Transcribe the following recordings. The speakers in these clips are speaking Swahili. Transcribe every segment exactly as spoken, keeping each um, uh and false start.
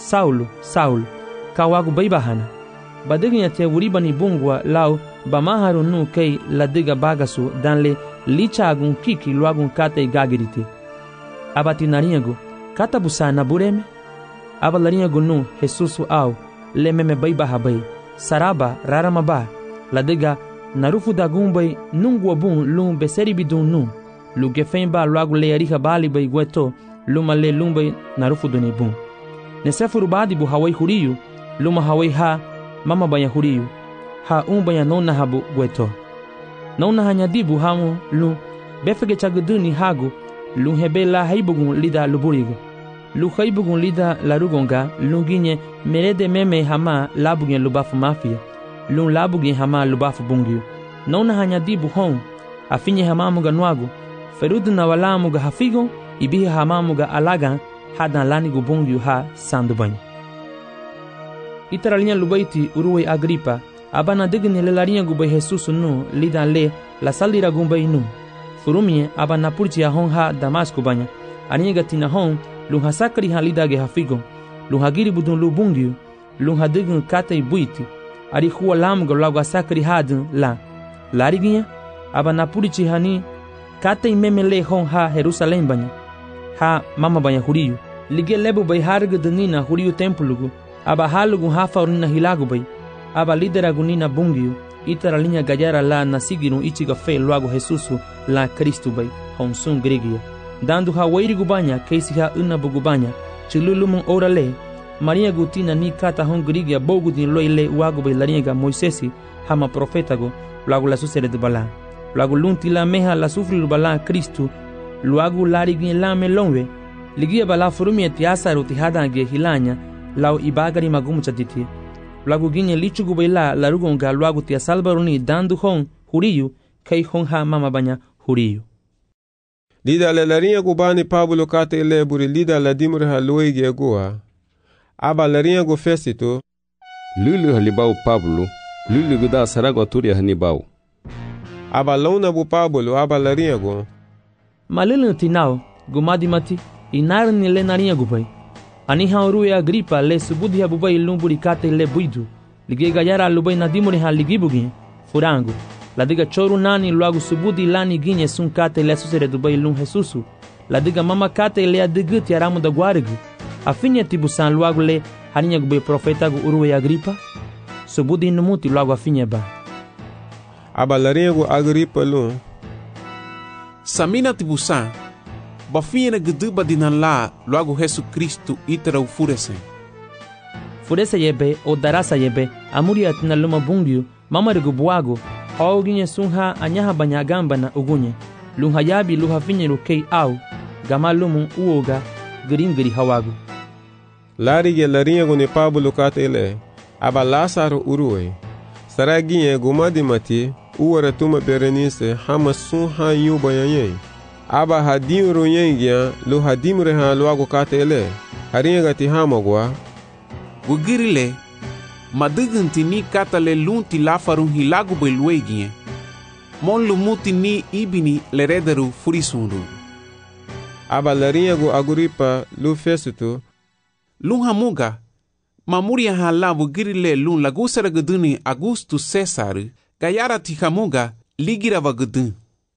Saulo, Saulo, ka wagu bai bahana. Badiginya te wuriba ni bungwa lau bamaharu nu kei ladiga bagasu danle licha agun kiki luagun kate gagirite. Abati narinyago, kata busana bureme? Aba larinyago nu Jesusu au lememe bai baha bai. Saraba rarama ba, ladiga narufu dagun bai nungwa bun lum beseri bidun nu. Lugefen ba luagu le ariha bali bai gweto luma le lumbai narufu duni bun. Nesefuru badi bu hawai huriyu, luma hawai ha mama banya huriyu, ha un banya nona habu gweto. Nona hanyadibu hamu lu befege chaguduni hagu lu hebela haibugun lida luburigo. Lu haibugun lida larugonga lunginye merede meme hama labugen lubafu mafia. Lu labugen hama lubafu bungiu. Nona hanyadibu hon afinye hamamuga nwagu ferudu na walamuga hafigo ibihi hamamuga alagan hadan lanigu bungiu ha sandubanyi. Itaralinha lubaiti uruwe Agripa abana digni lelarinha gubay Jesus nu lidan le la salira gumbay nu. Furumie abana purti ahon ha Damasco banya aniga tina hon lunha sakri ha lidage hafigo lunha giri budun lubungiu lunha dign katay buiti ari huwa lamuga lagu sakri hadun la lariginha abana purti hani katay memele hon ha Jerusalem banya ha mama banya huriyu lige lebu bay harga denina huriyu templugu aba halugu hafa urina hilagu bay aba lidera gunina bungiu itara linha gajara la nasigiru ichiga fe luagu Jesusu la Kristu bay honsun grigia dandu ha wairigu banya keisi ha una bugu banya chilulumun orale Maria gutina ni kata hon grigia bogu din loile uagu bay lariega Moisesi hama profetago luagu la susere de bala luagu lunti la meha la sufriru bala Kristu luagu larigin la melonwe ligia bala furumie tiasaru tihadange hilanya lau ibagari magumu chaditi lagu ginye lichugu baila larugonga luagu tia salbaruni dandu hon huriyu kai hon ha mama banya huriyu. Lida la larinha gubani Pablo kate ele buri lida la dimure ha loige goa. Aba larinha go Fesito. Lulu halibau Pablo, lulu guda sarago turia hanibau. Aba launa bu Pablo aba larinha go. Malulu tinau gumadi mati inar ni le narinha gubai. Ani haurue Agripa le subudi ha bubai lumburi kate le buidu. Lige gayara lubai nadimuri ha ligibugi furangu. La diga choru nani luagu subudi lani ginye sun kate le susere dubai lum Jesusu. La diga mama kate le adiguti aramu da guarigu. Afinye tibusan luagu le haninya gubai profeta gu urue Agripa. Subudi numuti luagu afinye ba. Aba larinha gu Agripa lum. Samina tibusan. Bafinha guduba dinan la logo Jesus Cristo itara ufurese. Furese yebe o darasa yebe amuri atina luma bungiu mama regu buago hauginye sunha anyaha banyagamba na ugunye lunha yabi luha finye lukei au gama lumu uoga giringiri hawagu. Larige larinha gune Pablo katele aba Lazaro urue saraginye gumadi mati uwara tuma Berenice hama sunha yuba yanyei. Aba hadim ruyengia lu hadim reha luago katele haringa gati hamagwa gugirile madugunti ni katale lunti lafarun hilagu beluegie mon lumuti ni ibini lerederu furisundu. Aba larinha gu Agripa lu Fesito lun hamuga mamuria hala gugirile lun lagusara guduni Augusto Cesar gayara ti hamuga ligira vagudun.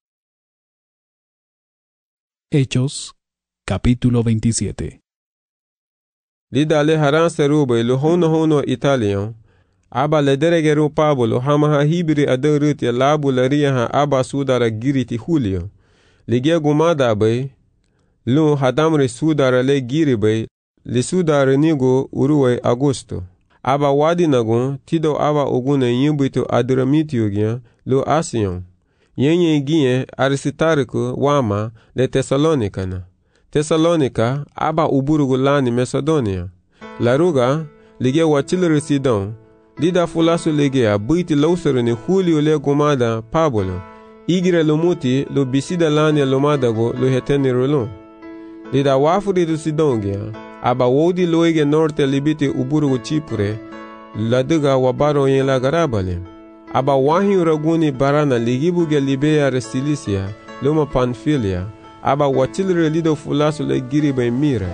Hechos, capítulo veintisiete. Lida le haran serube lo hono hono Italian. Aba le deregeru Pablo hama ha hibri aderuti labu laria ha aba sudara giriti Julio. Ligia gumada bay. Lu hadamre sudara le giri bay. Li sudara nigo uruwe Augusto. Aba wadi nagun tido aba ogune yimbuito adramitio gyan lo Asion. Yenye ginye Aristarco wama le Tesalonicana. Tesalonica aba uburugu lani Macedonia. Laruga lige wachilere Sidon. Lida fulasu lige a buiti lausere ni Julio le gumada Pablo. Igire lumuti lo bisida lani lomadago lo heteni rolon. Lida wafuri du Sidongia aba wodi loige norte libiti uburugu Chipre. Laduga wabaro yen la garabale. Aba wahi uraguni barana ligibuge Libea Resilicia, loma Pamphylia, aba watilre lido fulasu le giribe mire.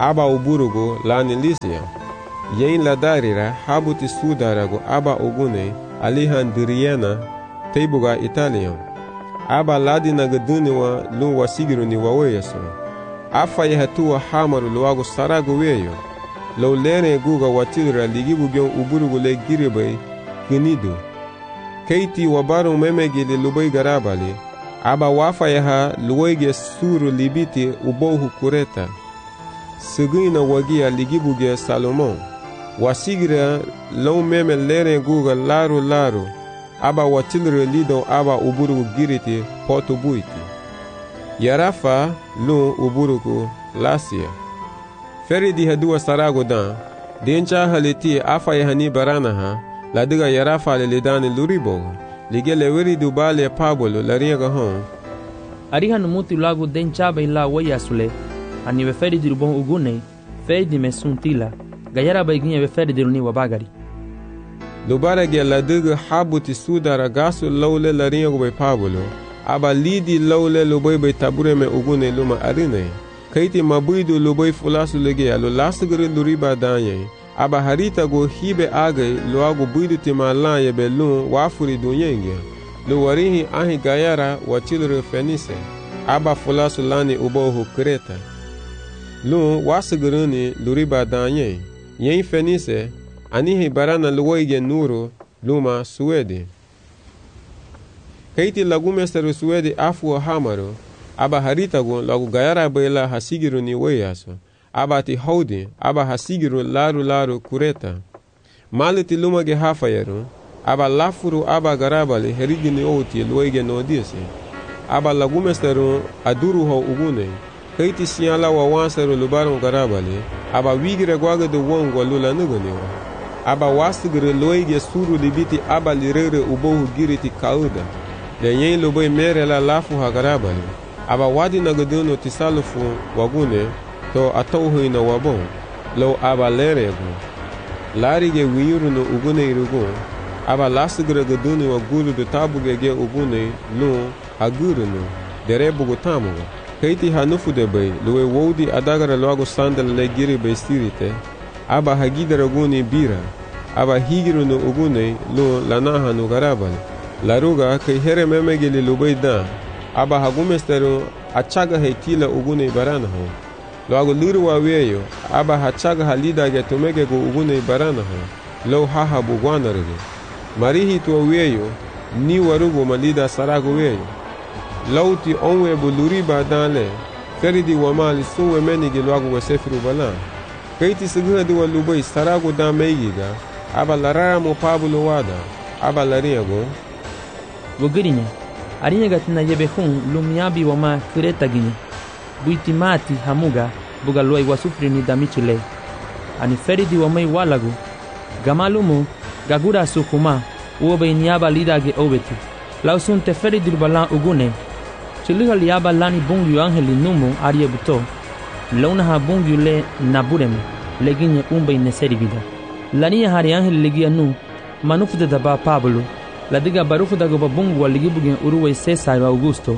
aba uburugu lani Lisia. Yen la darira habuti sudaragu aba ugune alihan diriena teibuga Italian. Aba ladina gaduniwa lu wasigiruni waweyaso. Afa yehatua hamaru luagu saragu weyo. Lo lene guga watilra ligibu gyon uburugu le giribay ginidu. Keiti wabaru memegili lubay garabali. Aba wafa yaha luwege suru libiti ubohu kureta. Sigina wagia ligibuge Salomon. Wasigira lo meme lene guga laru laru. Aba watilre lido aba uburugu giriti potu buiti. Yarafa lu uburugu Lasia. Feri di hadua sarago dan. Dencha haliti afa yahani baranaha. Ladiga Yarafa le lidani luribo. Ligele weri dubale pabolo la riega hon. Arihan muti lagu dencha baila wayasule. Anive feri di rubon ugune. Feri di mesuntila. Gayara baiginha ve feri di runi wabagari. Lubara ge ladiga habuti sudara gasu lawle la riega bay pabolo. Aba lidi lawle lubay bay tabure me ugune luma arine. Kaiti mabuidu lubay fulasu lege alo lasugre luriba danye. Aba harita go hibe agay lo ago buidu timalanye belun wafuri dunyenge. Lo warihi ahi gayara wachilre fenise. Aba fulasu lani ubohu Kreta. Lu wasugruni luriba danye. Yen fenise anihi barana luwege nuru luma Suedi. Kaiti lagumesteru Suedi afu hamaru. Aba harita go lagu gayara bayla hasigiruni weyaso. Aba ti haudi, aba hasigiru laru laru Kureta. Maliti lumage hafayeru, aba lafuru aba garabali herigini oti luege nodisi. Aba lagumesteru aduru ho ugune. Kaiti siala wa wanseru lubaru garabali, aba wigire gwaga de wongwa lula nuganiwa. Aba wasigire luege suru libiti aba lirere ubohu giriti kauda. Lenyen lubay mere la lafu ha garabali. Aba wadi nagaduno tisalufu wagune, to atauhu ina wabon, lo aba leregu. Larige wiyurunu ugune irugu, aba lasigre gaduni wa gulu de tabuge ge ugune lu agurunu, derebugu tamuga. Kaiti hanufu de bay, luwe wodi adagara loago sandal le giri bay stirite, aba hagidara guni bira, aba higirunu ugune lu lanahanu garabal. Laruga kay here memegili lubay da, aba hagumesteru achaga heitila ugune baranaho. Loago liru wa weyo, aba hachaga halida ge tumege go ugune baranaho. Lo haha bugwanarige. Marihi tuwa weyo, ni warugo malida sarago weyo. Lauti onwe buluriba danle, feridi wamali sunwe menigi loago wa sefiru balan. Kaiti siguna duwa lubay sarago dan meigiga, aba larara mo pabulo wada, aba lariago. Wogirinya. Arinya gatina yebehun lumiabi wama Kreta gini. Buiti mati hamuga buga luai wasufri ni damichule. Ani feridi wamai walagu. Gamalumu gagura sukuma uobe niaba lidage obeti. Lausunte feridi balan ugune. Chiliha liaba lani bungyu angeli numu arie buto. Launa ha bungyu le nabureme. Leginye umbe ineseri vida. Lania hari angeli legia nu. Manufude daba Pablo. La diga barufu dago babungu waligibugen uruwe Cesar Augusto.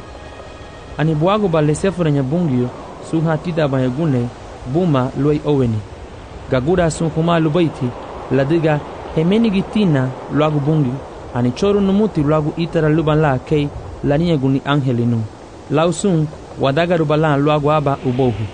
Ani buago ba lesefura nya bungio suha tida ba yagune buma luai oweni. Gagura sun kuma lubaiti la diga hemeni gitina luagu bungio. Ani choru numuti luagu itara luban la kei la niya guni angelinu. Lausun wadaga rubalan luagu aba ubohu.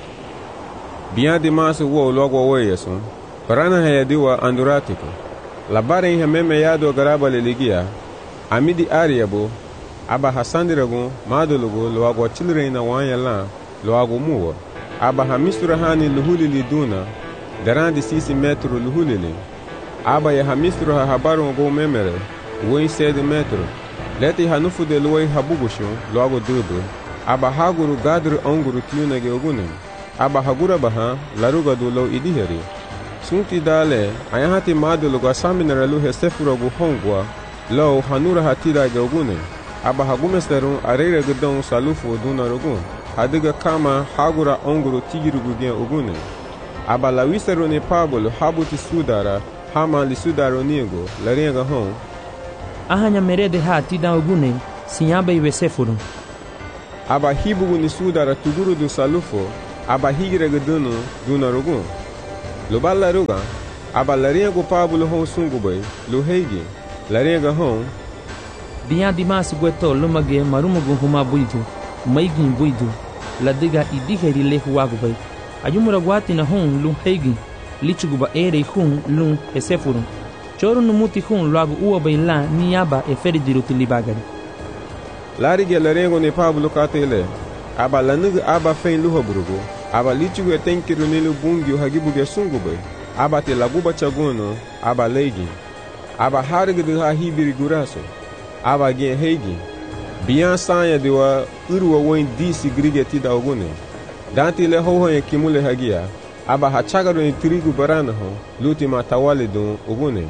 Bian di masu wo luagu weyesun. Parana hayadiwa anduratiko. La bare ihe meme yado garaba leligia. Amidi ariabo, aba hasandiragu, madulugu, luagu children na wanya la, luagu muwa. Aba hamisura hani luhulili duna, darandi sisi metro luhulili. Aba ya hamisura ha habaru go memere, woi sedi metro. Leti hanufu de luwai habugushu, luagu dudu. Aba haguru gadru onguru tiuna geogunem. Aba hagura baha, laruga du lo idiheri. Sunti dale, ayahati madulugu asaminara luhe sefuragu hongwa, lo hanura hatida geogune. Aba hagumesteru arere gedon salufu duna rugun. Hadiga kama hagura onguru tigirugu gen ugune. Aba la wiseru ne pabolo habuti sudara, hama li sudaro niego, la riega hon. Ahanya merede hatida ugune, sinyaba iwe sefuru. Aba hibugu ni sudara tuguru du salufo, aba higira gedunu duna rugun. Lo balla ruga, aba larinha go Pablo hon sungu bay, lo heigi, larinha ga hon. Biya dimas gueto lumage marumugu huma buidu, maigin buidu, la diga idiheri le huagu bay. Ayumura guati na hon lum heigi, lichuguba ere hun lum esefurun. Choro numuti hun lagu uwa bay la ni aba e feridiru tilibagari. Larige larinha ne Pablo katele, aba lanugu aba fein luha burugu, aba lichugu etenkiru nilu bungi hagibuge sungu bay. Aba te laguba chagono, aba leigi. Aba harige de ha hibiri guraso. Aba gen heigi. Biyan sanya dewa uruwa woin disi grige tida ogune. Danti le hoho ye kimule hagia. Aba hachagaro ni trigu barana ho, luti ma tawale don ogune.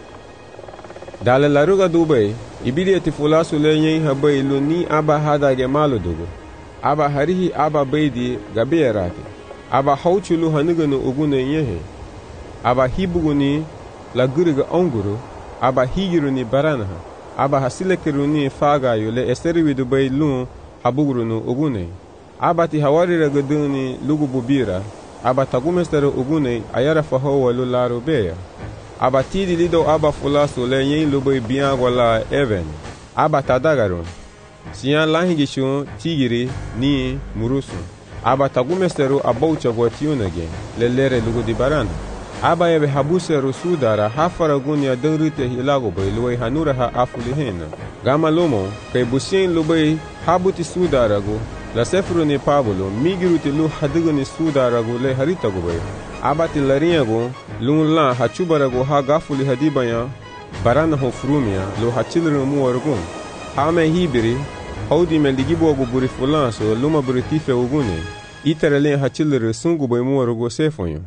Dale laruga dubay, ibidi eti fulasu le yen habay lu ni aba hadage malo dugu. Aba harihi aba beidi gabe rati. Aba hauchulu hanugano ogune yehe. Aba hibuguni la guriga onguru, aba higiru ni baranaha, aba hasilekiru ni fagayo le esteriwi dubay lun habuguru no ogune. Aba ti hawarira gaduni lugu bubira, aba tagumesteru ogune ayara fahowa lularo beya. Aba tidi lido aba fulasu le yen lubay biyango la even. Aba tadagarun. Siyan lahingishun tigiri ni murusu. Aba tagumesteru aboucha gwatiyunage le lere lugu di barana. Aba ebe habuse rusudara hafara gunya dengrite hilago bay luway hanura ha afuli hena. Gama lomo, kay busien lubay habuti sudarago, la sefru ni Pablo, migiruti lu hadigo ni sudarago le haritago bay. Aba ti larinyago, lun la hachubarago ha gafuli hadibaya, barana ho frumia, lu hachilru muwargun. Hame hibiri, haudi me ligibogo buri fulanso, luma buri tife ugune, itere len hachilru sungu bay muwarugo sefonyo.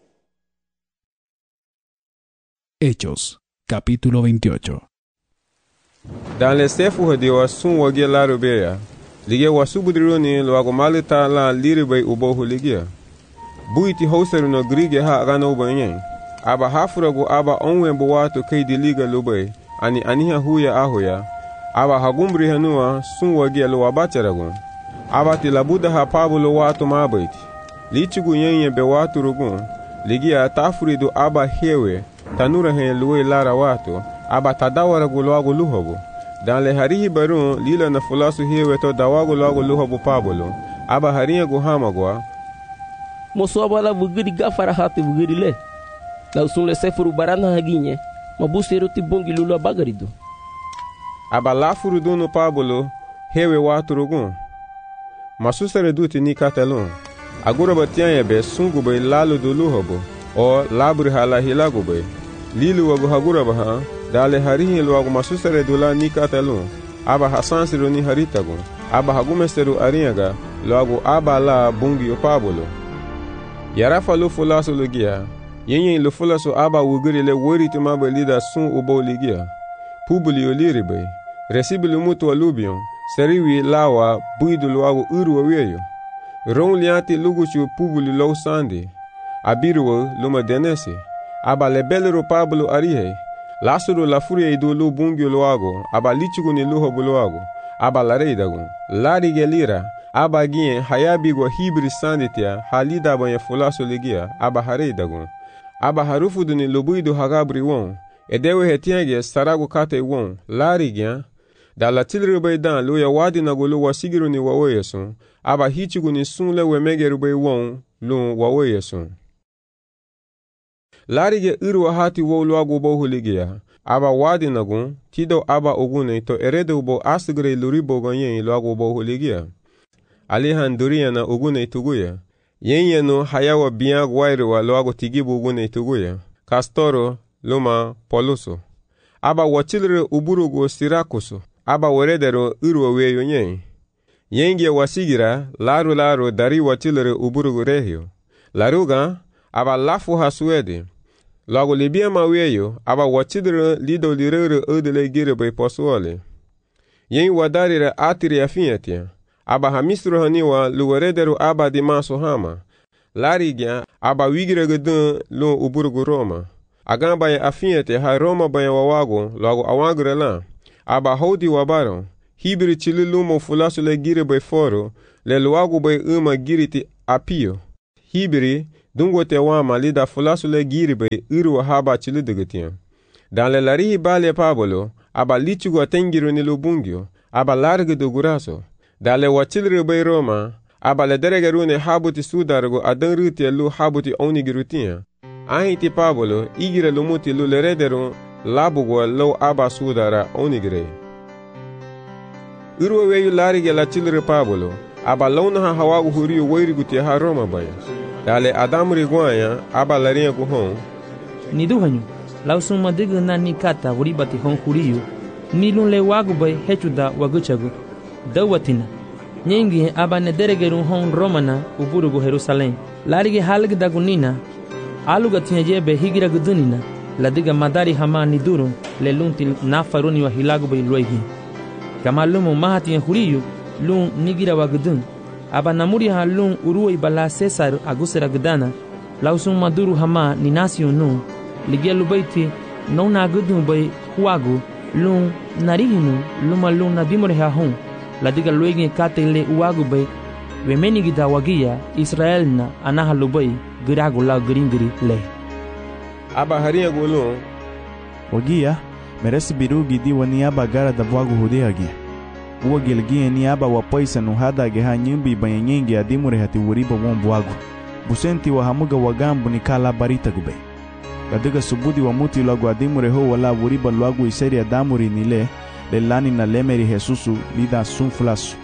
Hechos, capítulo veintiocho. Dans les sefu de wasun wage laro beya, lige wasubudroni lo agomalita la liribay ubohu ligia. Buiti hauseru no grige ha gano banyen. Aba hafurago aba onwen buwato kay di liga lubay, ani aniha huya ahoya. Aba hagumbri hanua sun wage lo abacharagon. Aba ti labuda ha Pablo wato mabaiti. Lichigu yenye be watu rugun, ligia tafurido aba hewe, tanura hen luwe lara wato, aba tadawara gulago luhobo. Dan le harihi barun lila na fulasu hewe to dawago lago luhobo Pablo, aba harinha guhamagwa. Moso aba la vugiri gafara hati vugiri le. La usun le sefuru barana haginye, mabusiru ti bungi lulu abagarido. Aba lafuru dono Pablo, hewe watu rugun. Masusere duti ni katelon. Agura batianya be sungu bay lalo do luhobo, o labri hala hilago bay. Lilu wago hagura baha, dale harihi luago masusere dula ni katelon. Aba hasansiru ni haritago, aba hagumesteru arinyaga, luago aba la bungi o Pablo. Yarafa lo fulaso lugia, yenyen lo fulaso aba wugiri le wori tumaba lida sun ubo ligia. Publi o liri bay, resibilu mutu wa lubion, seriwi lawa buidu luago uru wa weyo. Ron lianti luguchu publi lo sandi, abiru luma denesi. Aba lebelero Pablo arihe, lasuro la furia idu lu bungi luago, aba lichugu ni luho buluago, aba lareidago, lari gelira, aba gien hayabigo hibri sanditia, halida banya fulaso ligia, aba hareidago, aba harufudu ni lubuidu hagabri won, edewe hetienge sarago kate won, lari gian, da la tilri baydan lu ya wadi na gulu wasigiru ni wawoyesun, aba hichugu ni sun le wemegeru bay won, lu wawoyesun. Larige iru hati wo luago bohu ligia, aba wadi nagun, tido aba ogune to erede ubo asigre luribo ganyen luago bohu ligia. Alihan duriya na ogune tuguya, yenye no hayawa biya gwairu wa luago tigibu ogune tuguya, Kastoro, luma, poluso. Aba wachilre uburugo sirakuso, aba weredero iru weyo nyen. Yenge wasigira, laru laru dari wachilre uburugo rehio. Laruga, aba lafu hasuede. Lago libia maweyo, aba wachidre lido lirere odele gire bay posuole. Yen wadarire atiri afiatia. Aba hamistro haniwa luweredero aba di maso hama. Larigya, aba wigire gedun lo uburugu Roma. Agan baye afiate ha Roma baye wawago, lago awagre la. Aba hodi wabaro. Hibiri chili lumo fulasu le gire bay foro, le luago bay uma giriti Apio. Hibiri dungo te wama lida fulasu le giri bay iru haba chilidegetian. Dan le larihi bale Pablo, aba lichugo tengiru ni lubungio, aba large do guraso. Dan le wachilri bay Roma, aba le deregerune habuti sudargo adan ruti lu habuti onigirutian. Ahiti Pablo, igire lumuti lu lerederu, labugo lo aba sudara onigire. Iru weyu larige la chilri Pablo, aba launa ha hawagu huriu wairiguti ha Roma baya. Dale adamri guanya, aba larinha guhon. Ni duhanyu, lau suma diga na ni kata wuribati hon huriu, ni lun le wagu bay hechuda waguchagu. Dawatina, nyengi aba ne deregeru hon Romana uburugu Jerusalem. Larige halg dagunina, aluga tinyajebe higira gudunina, la diga madari hama ni duru, le luntil na faruni wa hilagu bay luegi. Kama lumu mahati huriu, lun nigira wagudun. Aba namuri ha lun uruwa ibala Cesar agusera gdana, lausun maduru hama ni nasio nu, ligia lubaiti non na gudun bay huagu, lun narihinu luma lun na dimore ha hon, la diga luegi kate le uagu bay, wemeni gida wagia Israel na anaha lubay giragu la gringiri le. Aba haria gulun, wagia meresi birugi di wani aba gara da vagu hudeagi. Uwa gilgie ni aba wapaisa nuhada geha nyimbi banyanyengi adimure hati wuriba wombu wagu. Busenti wa hamuga wagambu ni kala barita gube. Ladiga subudi wa muti lagu adimure ho wala wuriba lagu iseri adamuri nile, lelani na lemeri Jesusu lida sunfulasu.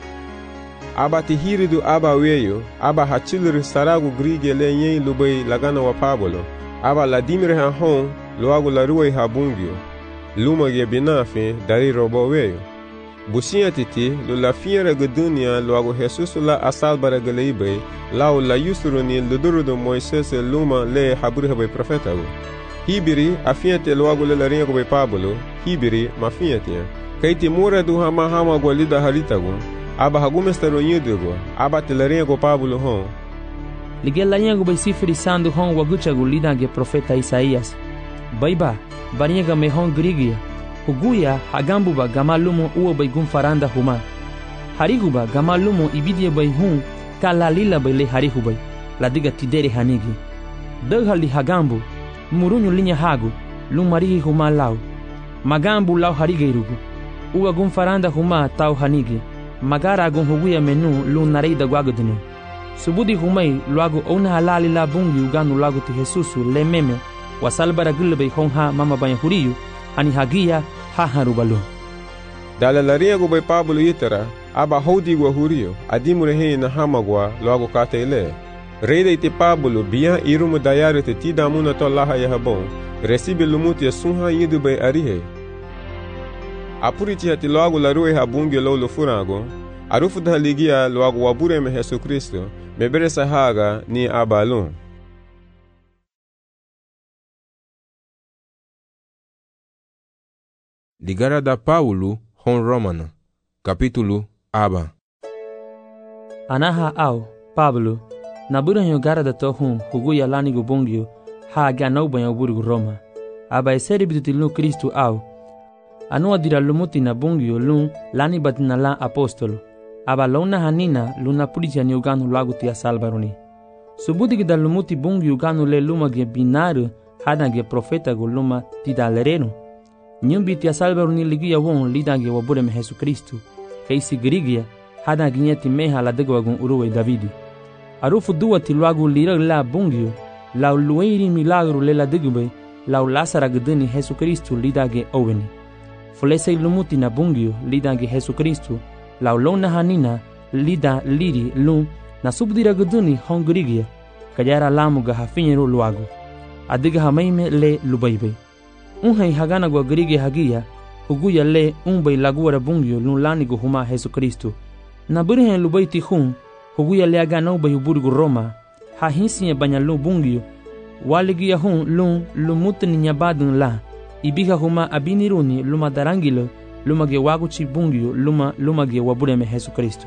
Aba tihiridu aba weyo, aba hachilri saragu grige le nyen lubay lagana wa Pablo. Aba ladimire ha hon, luagu la ruwe ha bungio. Luma ge binafe dari robo weyo. Businha titi, lo la fiera gudunia loago Jesus la asalbara galeibe, lao la yusuruni luduru do Moises luma le haburi habe profeta go. Hibiri afiate loago le larinha go be Pablo, hibiri mafiatia. Kaiti mura du hama hama go lida harita go, aba hagumestero nyido go, aba te larinha go Pablo hon. Ligia larinha go be sifri sandu hon wagucha go lida ge profeta Isaías. Baiba, barinha ga me hon grigia. Huguya hagambuba gamalumo uo bay gumfaranda huma. Hariguba gamalumo ibidie bay hun kalalila bay le harihubay. La diga tidere hanigi. Daghali hagambu murunyu linya hagu lumarihi huma lau. Magambu lau harigeirugu. Uwa gumfaranda huma tau hanigi. Magara gun huguya menu lunarei da guagudinu. Subudi humay luagu ona halali la bungi uganu lagu ti Jesusu le meme wasalbara gulbay honha mama banya huriyu ani hagia haharubalu. Dale larinha go bay Pablo itera, aba hodi go hurio, adimure he na hamagwa loago katele. Reida ite Pablo biya irumu dayare te tida muna to laha yahabon, recibe lumuti ya sunha yidu bay arihe. Apuriti hati loago la ruwe habungi lo lo furago, arufu da ligia loago wabure me Jesu Kristo, mebere sahaga ni abalun. Ligara da Paulo hon Romana, capítulo aba. Anaha au, Pablo, na buranyo gara da tohun huguya lani gubungyo, ha ganau banyo burgu Roma. Aba eseri bitutilnu Kristu au. Anua dira lumuti na bungyo lun lani batina la apostolo. Aba launa hanina luna puritia ni uganu lagu tia salbaroni. Subudi gida lumuti bungyo uganu le luma ge binaru hada ge profeta go luma tidalereno. Nyumbi tia salbaroni ligia won lidange wabure me Jesu Kristu. Keisi grigia hada ginyeti meha la degwa gun uruwe Davidi. Arufu duwa tiluagu lira la bungyo la lueiri milagro le la degube la lasara gdeni Jesu Kristu lidage oweni. Fulese lumuti na bungyo lidange Jesu Kristu la lona hanina lida liri lun na subdira gdeni hongrigia kajara lamuga hafinyeru luagu. Adiga hamaime le lubaibe. Unhai hagana gwa grige hagia huguya le unbay laguara bungyo lun lanigo huma Jesu Kristu. Na burihen lubaiti hun huguya le agana ubay burgu Roma ha hinsiye banya lu bungyo waligia hun lun lumutni nyabadun la ibiga huma abiniruni luma darangilo luma ge waguchi bungyo luma luma ge wabureme Jesu Kristu.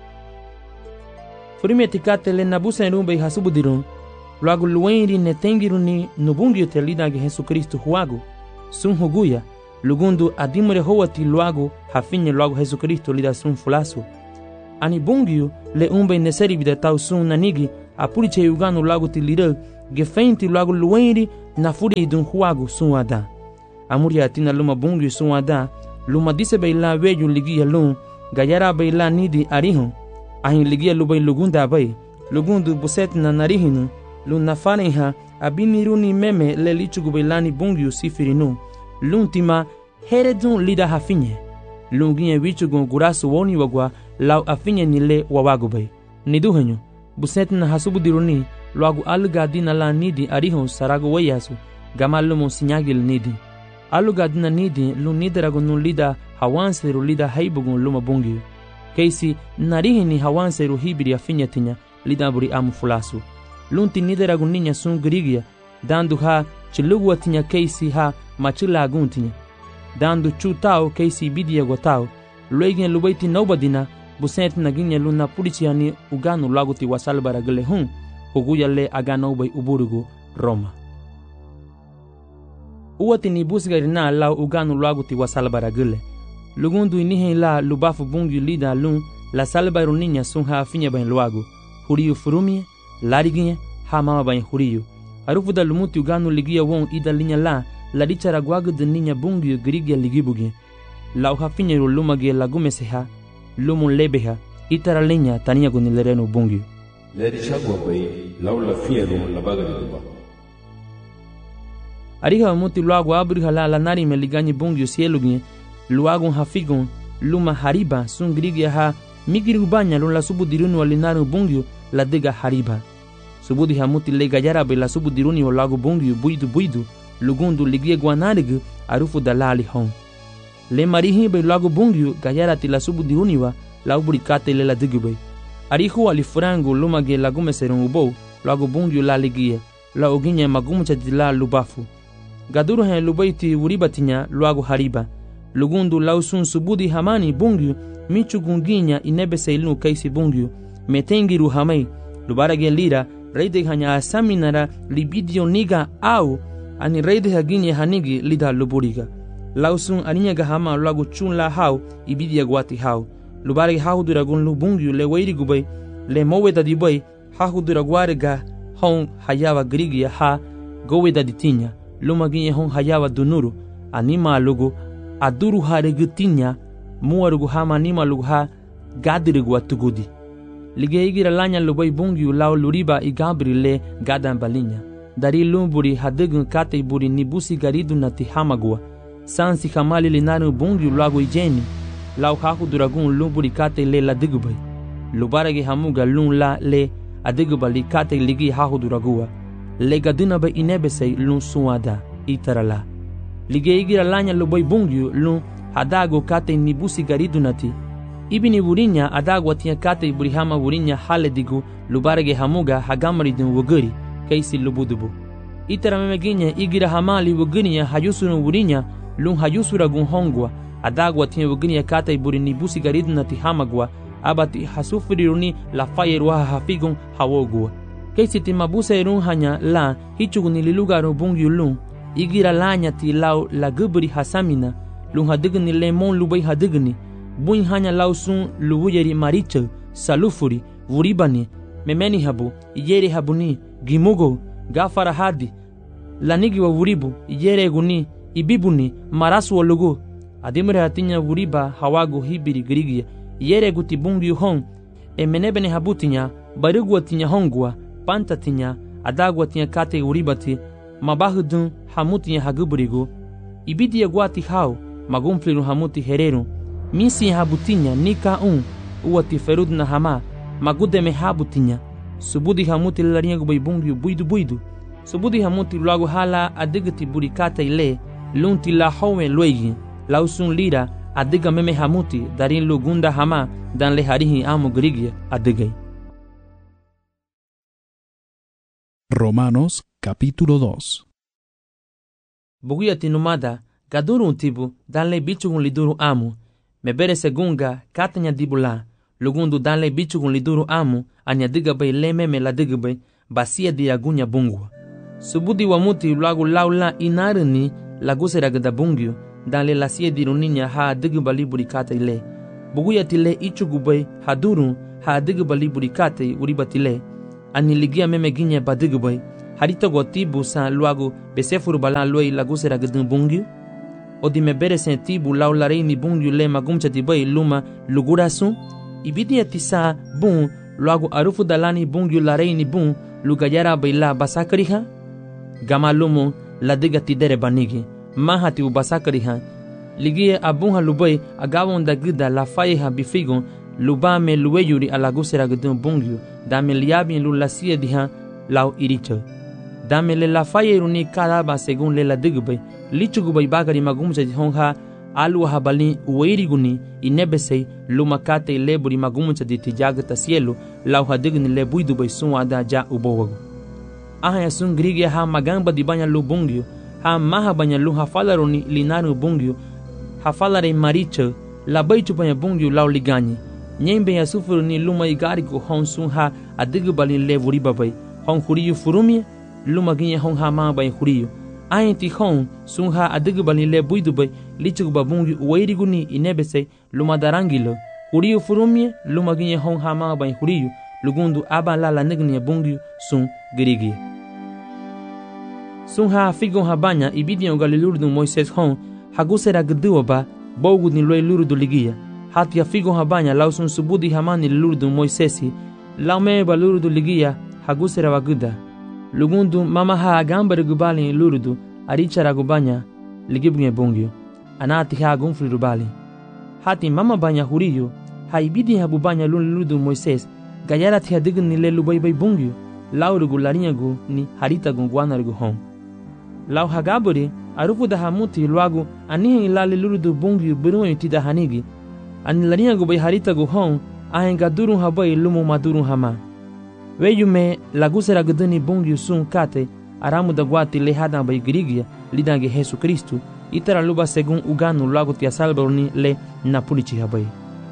Furime tikate le nabusa nrumbay hasubudirun luagu luenri netengiruni nubungyo te lidange Jesu Kristu huagu sun huguya lugundu adimure howati luagu hafinye luagu Jesu Kristu lida sun fulasu. Ani bungyo le umbay neseri bidatau sun nanigi apuriche ugano lago ti lira gefenti lago luenri na furi dun huago suada amuria tina luma bungi suada luma dise baila weju ligia lun gayara baila nidi arihon ahin ligia lubay lugunda bay lugundu buset na narihinu lun na faneha abiniruni meme le lichugu bailani bungi sifirinu luntima heredun lida hafinye lunginye wichugu gurasu woni wagwa lau afinye nile wawagubay niduhenyo buset na hasubudiruni luagu alugadina la nidi arihon sarago wayasu gamalumo sinyagil nidi alugadina nidi lu nidarago nun lida hawanseru lida haibugun luma bungi keisi narihini hawanseru hibiri afinye tinya lida buri amu fulasu lunti nidarago ninya sun grigia dandu ha chilugu tinya keisi ha machila aguntinya dandu chutao keisi bidia gotao luegen lubaiti nobadina buset naginya luna purichiani uganu laguti wasalbaragale hun huguya le agano bay uburugu Roma uwati ni busgarina la uganu laguti wasalbaragale lugundu inihe la lubafu bungi lida lun la salbaru ninya sun ha finya bain luagu huriyu furumie lariginye ha mama bain huriyu arufu da lumuti uganu ligia won ida linya la la dichara gwagu de ninya bungi grigia ligibugi la uha finya lumage lagumeseha lumun lebeha itara linya tania gunilerenu bungi ledi chagwa bay laula fiero la bagari duba ariha muti luagu abri hala la nari meliganyi bungi sielugi luagu hafigun luma hariba sun grigia ha migiri ubanya la subudiruni walinaru bungi la dega hariba subudi hamuti le gajara be la subudiruni walagu bungi buidu buidu lugundu ligie guanarig arufu dalali hon le marihi be lagu bungi gajara ti la subudiruni wa la ubrikate le la digube arihu alifrangu lumage lagume serungubo lagu bungi la ligie la oginye magumucha dila lubafu gaduru he lubaiti uribatinya lagu hariba lugundu lausun subudi hamani bungi michu gunginya inebe seilnu kaisi bungi metengiru hamai lubarage lira reide hanya asaminara libidio niga au ani reide haginye hanigi lida luburiga lausun aninya gahama lagu chun la hau ibidia gwati hau lubarage hau duragun lubungi le wairi gubay le moweda dibay hau duragware ga hon hayawa grigia ha goweda ditinya lumaginye hon hayawa dunuru anima lugu aduru haregutinya muarugu hama anima lugu ha gadirigu atugudi lige igira lanya lubay bungi lao luriba igabri le gadan balinya dari lumburi hadegun kate buri nibusi garidu nati hamagua sansi kamali linaru bungi lago ijeni lau haku duragun lumburi kate le la digubay lubarage hamuga lun la le adigubali kate ligi haku duragua le gaduna ba inebesei lun suada itarala lige igira lanya lubay bungi lun hadago kate nibusi garidu nati ibini burinya adagwa tia kate burihama burinya haledigu lubarage hamuga hagamariden wogari kaisi lubudubu itara memeginya igira hamali wogrinya hayusunu burinya lun hayusura gun hongwa adagwa tia wogrinya kate burini busi garidna ti hamagwa abati hasufriruni la fayerwa hafigun hawogwa kaisi ti mabusa irun hanya la hichuguni lilugaru bungi lun igira lanya ti lau la gubri hasamina lun hadigni lemon lubay hadigni buin hanya lausun luwuyeri maricha salufuri vuribani memeni habu yere habuni gimugo gafara hadi lanigi wa vuribu yere guni ibibuni marasu walugo adimre hatinya vuriba hawago hibiri grigia yere guti bungi hon emenebene habutinya barugu atinya hongwa pantatinya adagwa tinya kate uribati mabahudun hamutinya haguburigo ibidi gwati hao magumfliru hamuti hereru misi habutinya nika un uwati ferud na hama magude me habutinya subudi hamuti larinya go bungi buidu buidu subudi hamuti lagu hala adigati burikata ile lunti la howe loigi lausun lira adiga meme hamuti darin lugunda hama dan le harihi amu grigia adigai. Romanos capítulo dos. Buguya tinumada gaduru un tibu dan le bichugun liduru amu mebere segunga katanya dibula lugundu danle bichugun liduru amu anya diga bay lememe la diga bay basia di agunya bungwa subudi wa muti lagu laula inarini lagusera gada bungyo danle lasia di runinya ha diga bali burikata ile buguya tile ichugu bay haduru ha diga bali burikata uribatile aniligia meme ginye badigboy harita gotibu sa luago besefuru balan loi lagusera gedun bungyu odi me bere sen tibu laularei ni bungyu le magumcha tibai luma lugurasu ibidi tisa bun luago arufu dalani bungyu larei ni bun lugayara baila basakriha gamalumu ladiga tidere banigi mahati ubasakriha ligie abunha lubai agawon da gida la faiha bifigon lubame lueyuri alagusera gedun bungyu dame liabi lulasia diha lau iricho dame le la fayeruni kadaba según le la digbe lichugubay bagari magumcha honha alu habali uweiriguni inebesei lumakate leburi magumcha di tijagata cielo lau hadigni le buidubay sunwada ja ubowago aha sun grige ha magamba di banya lu bungyu ha maha banya lu hafalaruni linaru bungyu hafalare maricho la baichu banya bungyu lau ligani nyembe ya sufuru ni luma igari ko hon sun ha adigu balin le vuri babai hon huriyu furumi luma ginye hon ha ma bai huriyu ayin ti hon sun ha adigu balin le buidu bai lichu babungi uwairi guni inebese luma darangilo huriyu furumi luma ginye hon ha ma bai huriyu lugundu aba la la negni bungi sun girigi sun ha figon ha banya ibidi ongalilurdu Moises hon hagusera gduwa ba bogu ni loy lurdu ligia hati ya figo habanya lausun subudi hamani lurdu Moisesi laume ba lurdu ligia hagusera waguda lugundu mama ha agambare gubali lurdu arichara gubanya ligibunye bungyo anati ha gunfri rubali hati mama banya huriyo haibidi habubanya lurdu Moises gayara ti hadigin ni lelu bay bay bungyo laurugu larinyagu ni harita gungwanargu hon lau hagaburi arufu da hamuti luagu anihe ilali lurdu bungyo biruwe tida hanigi ani lariya go bay harita go hon ahenga durun habai lumu madurun hama weyume lagusera gdani bungyu sun kate aramu da guati lehada bay grigia lidange Jesu Kristu itara luba segun uganu lago tia salborni le napulichi habai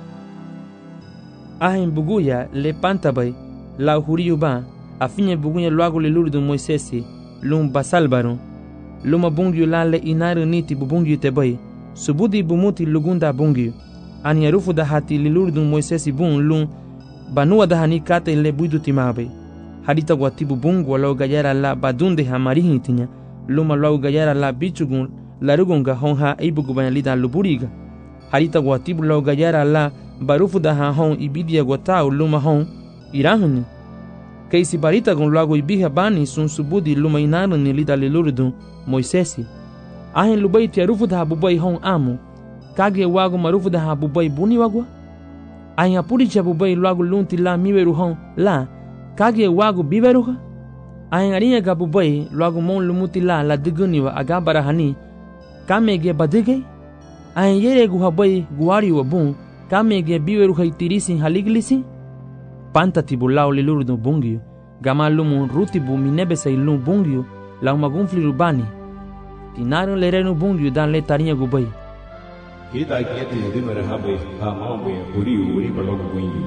ahen buguya le panta bay la huriyu ba afinye buguya lago le lurdu Moisesi lum basalbaron luma bungyu la le inaru niti bubungyu te bay subudi bumuti lugunda bungyu ani arufu da hati lilurdu Moisesi bun lun banua da hani kate le buidu timabe harita guatibu bungu lau gayara la badunde hamarihi tinya luma lau gayara la bichugun larugunga honha ibugu banyalida luburiga harita guatibu lau gayara la barufu da ha hon ibidia guatau luma hon irahuni keisi barita gun lago ibiha bani sun subudi luma inaru ni lida lilurdu Moisesi ahen lubaiti arufu da bubai hon amu kage wago marufu da bubai buni wagwa aya puricha bubai lago lunti la miweru hon la kage wago biberu ha aya ariya ga bubai lago mon lumuti la la diguni wa agabara hani kamege badige aya yere gu habai guari wa bun kamege biweru haitirisi haliglisi panta tibulao lilurdu bungio gamalumu rutibu minebe sailun bungio la magunfli rubani tinaru lerenu bungio dan le tarinya gubai kita kieti hedimere habe ha mambe huriu uri balogu wingi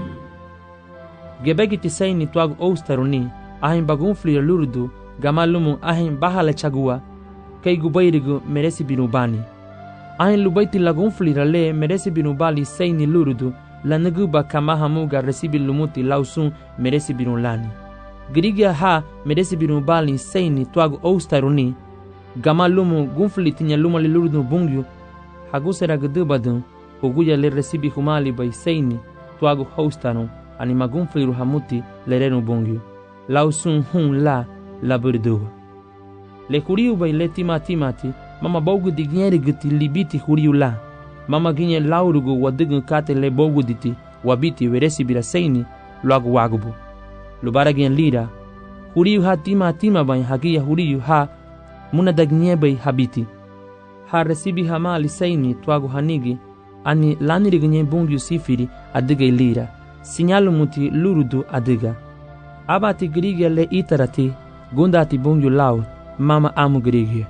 gebegi tisai ni tuagu oustaruni ahin bagunfli lurdu gamalumu ahin bahala chagua kei gubairigu meresi binubani ahin lubaiti lagunfli rale meresi binubali sei ni lurdu la naguba kama hamuga resibi lumuti lausun meresi binulani girigia ha meresi binubali sei ni tuagu oustaruni gamalumu gunfli tinya luma li lurdu bungyu hagusera gdubadun huguya le resibi humali bay seini tuagu hostano ani magunfli ruhamuti le renu bungyu lausun hun la la burduwa le huriu bay le tima timati mama bogu digneri gti libiti huriu la mama ginye laurugu wadigun kate le bogu diti wabiti weresi bira seini luagu wagubu lubara gen lira huriu ha tima tima bay hagia huriu ha muna dagnye bay habiti ha resibi hamali seini tuagu hanigi ani lanirignye bungyu sifiri adiga lira sinyalu muti lurudu adiga abati grigia le itarati gundati bungyu lau mama amu grigia.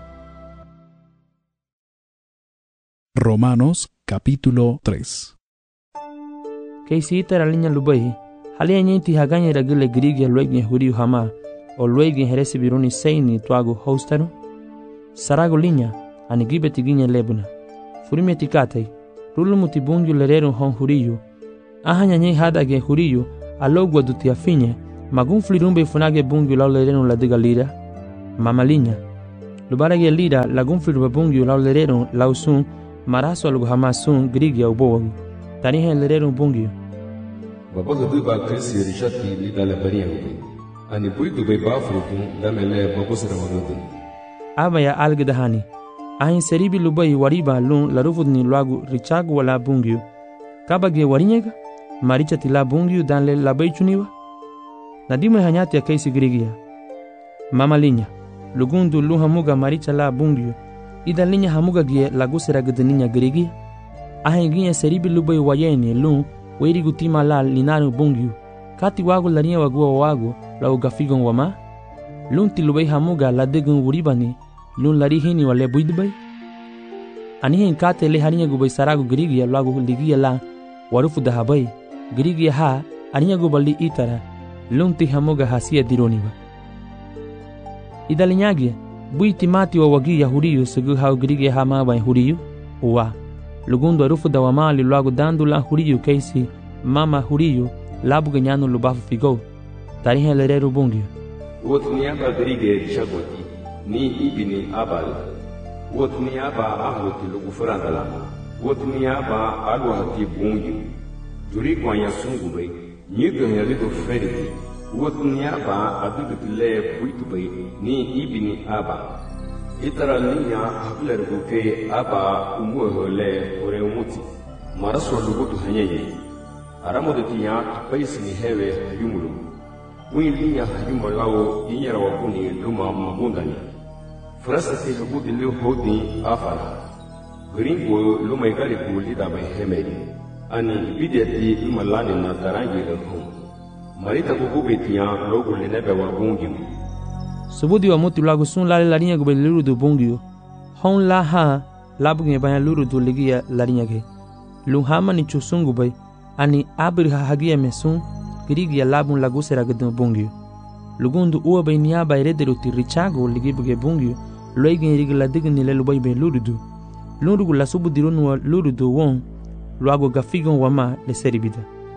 Romanos capítulo tres. Keisi itara linya lubai halia nyenti haganye ragile grigia luegne huriu hama o luegne heresi biruni seini tuagu hostanu sarago linya ani gibeti ginye lebuna furime tikatei rulu muti bungyu lerero hon huriyu ahanya nyei hadage huriyu alogwa duti afinye Magun flirumbe funage bungyo lau lereno la diga lira. Mama linya. Lubarage lira lagun flirumbe bungyo lau lereno lau sun maraso alugu hamasun grigia ubowagu. Tanihe lereno bungyo. Babaga duba krisi rishati lida la bariya ubi. Ani bui dubai bafrutun damele babusara wadudun. Aba ya algidahani. Ahin seribi lubai wariba lun larufudni luagu richagu wala bungyo. Kabage warinyega? Maricha tila bungyo danle labai chuniwa? Nadime hanyati ya kaisi grigia. Mama linya. Lugundu lun hamuga maricha la bungyo. Ida linya hamuga gie lagusera gidaninya grigia. Ahin gie seribi lubai wayeni lun Weri gutima la linaru bungyu. Kati wagu larinya wagua wagu la ugafigon wama. Lun tilubai hamuga la degun wuribani. Lun lari hini wale buidbai. Anihin kate le harinya gubai saragu grigia lagu ligia la warufu dahabai. Grigia ha aninya gubali itara. Lun ti hamuga hasia dironiwa. Idalinyagi bui timati wa wagi ya huriyu segu hau grigia ha mabai huriyu. Uwa. Lugundu arufu da wamali luagu dandu la huriyu keisi mama huriyu labu ganyanu lubafu figo. Tarihe lereru bungyo. Wot niaba grige shagoti ni ibini abal. Wot niaba ahoti lugu furandala. Wot niaba alwati bungyo. Juri kwa yasungu bay. Nyiga yalido feriti. Wot niaba adudu le puitu bay ni ibini aba. Itara niya habler buke aba umuho le ore umuti maraso lugutu hanyenye aramo de tiya paisi ni hewe yumulu wili ya hayuma lao inyara wakuni luma mabundani frasa ti lugutu le hodi afara gringo luma ikali kulida bay hemedi ani bideti imalani na tarangi le hum marita kukube tiya logo le nebe wagungimu. Subudi wa muti lagu sun lale larinya gube luru du bungyo. Hon la ha labu nge banya luru du ligia larinya ge. Lung hama ni chusun gube ani abir ha hagia mesun girigia labun lagu sera gedun bungyo. Lugundu uwa bay niya bay rederu ti richago ligi buge bungyo loigi nirigi la digi nile lubay bay luru du. Luru la subudi runu wa luru du won luago gafigon wama le seribida.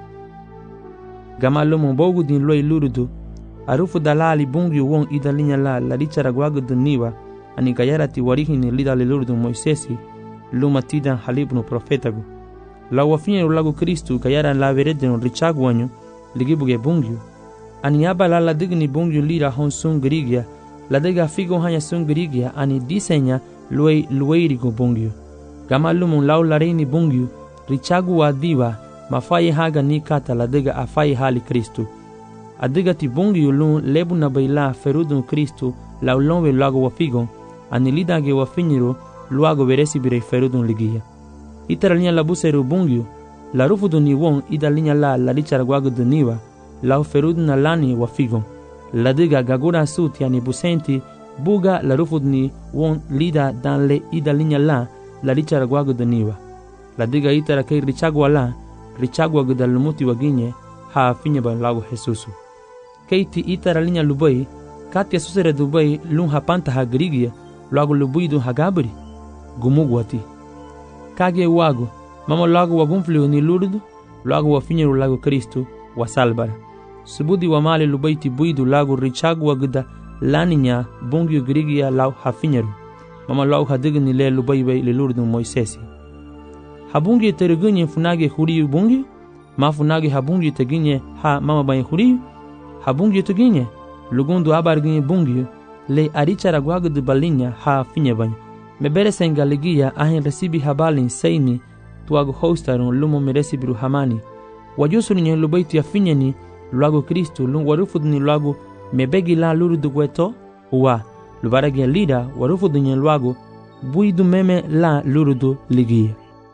Gama lomo bogu din loy luru du arufu dalali bungyo won ida linya la la richara gwagu duniwa ani gayara ti warihini lida le lurdu Moisesi luma tidan halibnu profetagu la wafinye lagu Kristu gayara la veredeno richagu wanyo ligibuge bungyo ani aba la la digni bungyo lira hon sun grigia la dega figo hanya sun grigia ani disenya luei lueirigo bungyo gama lumun lau lareini bungyo richagu wa diwa mafaye haga ni kata la dega afaye hali Kristu adiga ti bungyo lun lebu na baila ferudun Kristu la ulonwe luago wafigon ani lidage wafinyiro luago veresi bire ferudun ligia. Itara linya la buseru bungyo la rufudu ni won ida linya la la lichara gwago duniwa la ferudun na lani wafigon la diga gagura suti ani busenti buga la rufudu ni won lida dan le ida linya la la lichara gwago duniwa la diga itara kei richagwa la richagwa gudal lumuti waginye ha finye ba lago Jesusu. Keiti itara linya lubai katia susere dubai lun hapanta ha grigia luago lubai dun hagabri gumugwati kage wago mama luago wagumfliu ni lurdu luago wafinyeru lago Kristu wa salbara subudi wa mali lubai ti buidu lago richagu wagda laninya bungyo grigia lau hafinyeru mama luago hadigni le lubai bai le lurdu Moisesi habungi teregunye funage huriyu bungyo ma funage habungi teginye ha mama bai huriyu habungi tuginye lugundu abarginye bungyo le arichara gwagu de balinya ha finye bany mebere senga ligia ahin resibi habalin seini tuago hostarun lumo meresibiru hamani wajusuru nye lubaiti ya finye ni luago Kristu lung warufudu ni luago mebegi la luru dugweto uwa lubaragi lida warufudu nye luago buidu meme la lurudu ligia.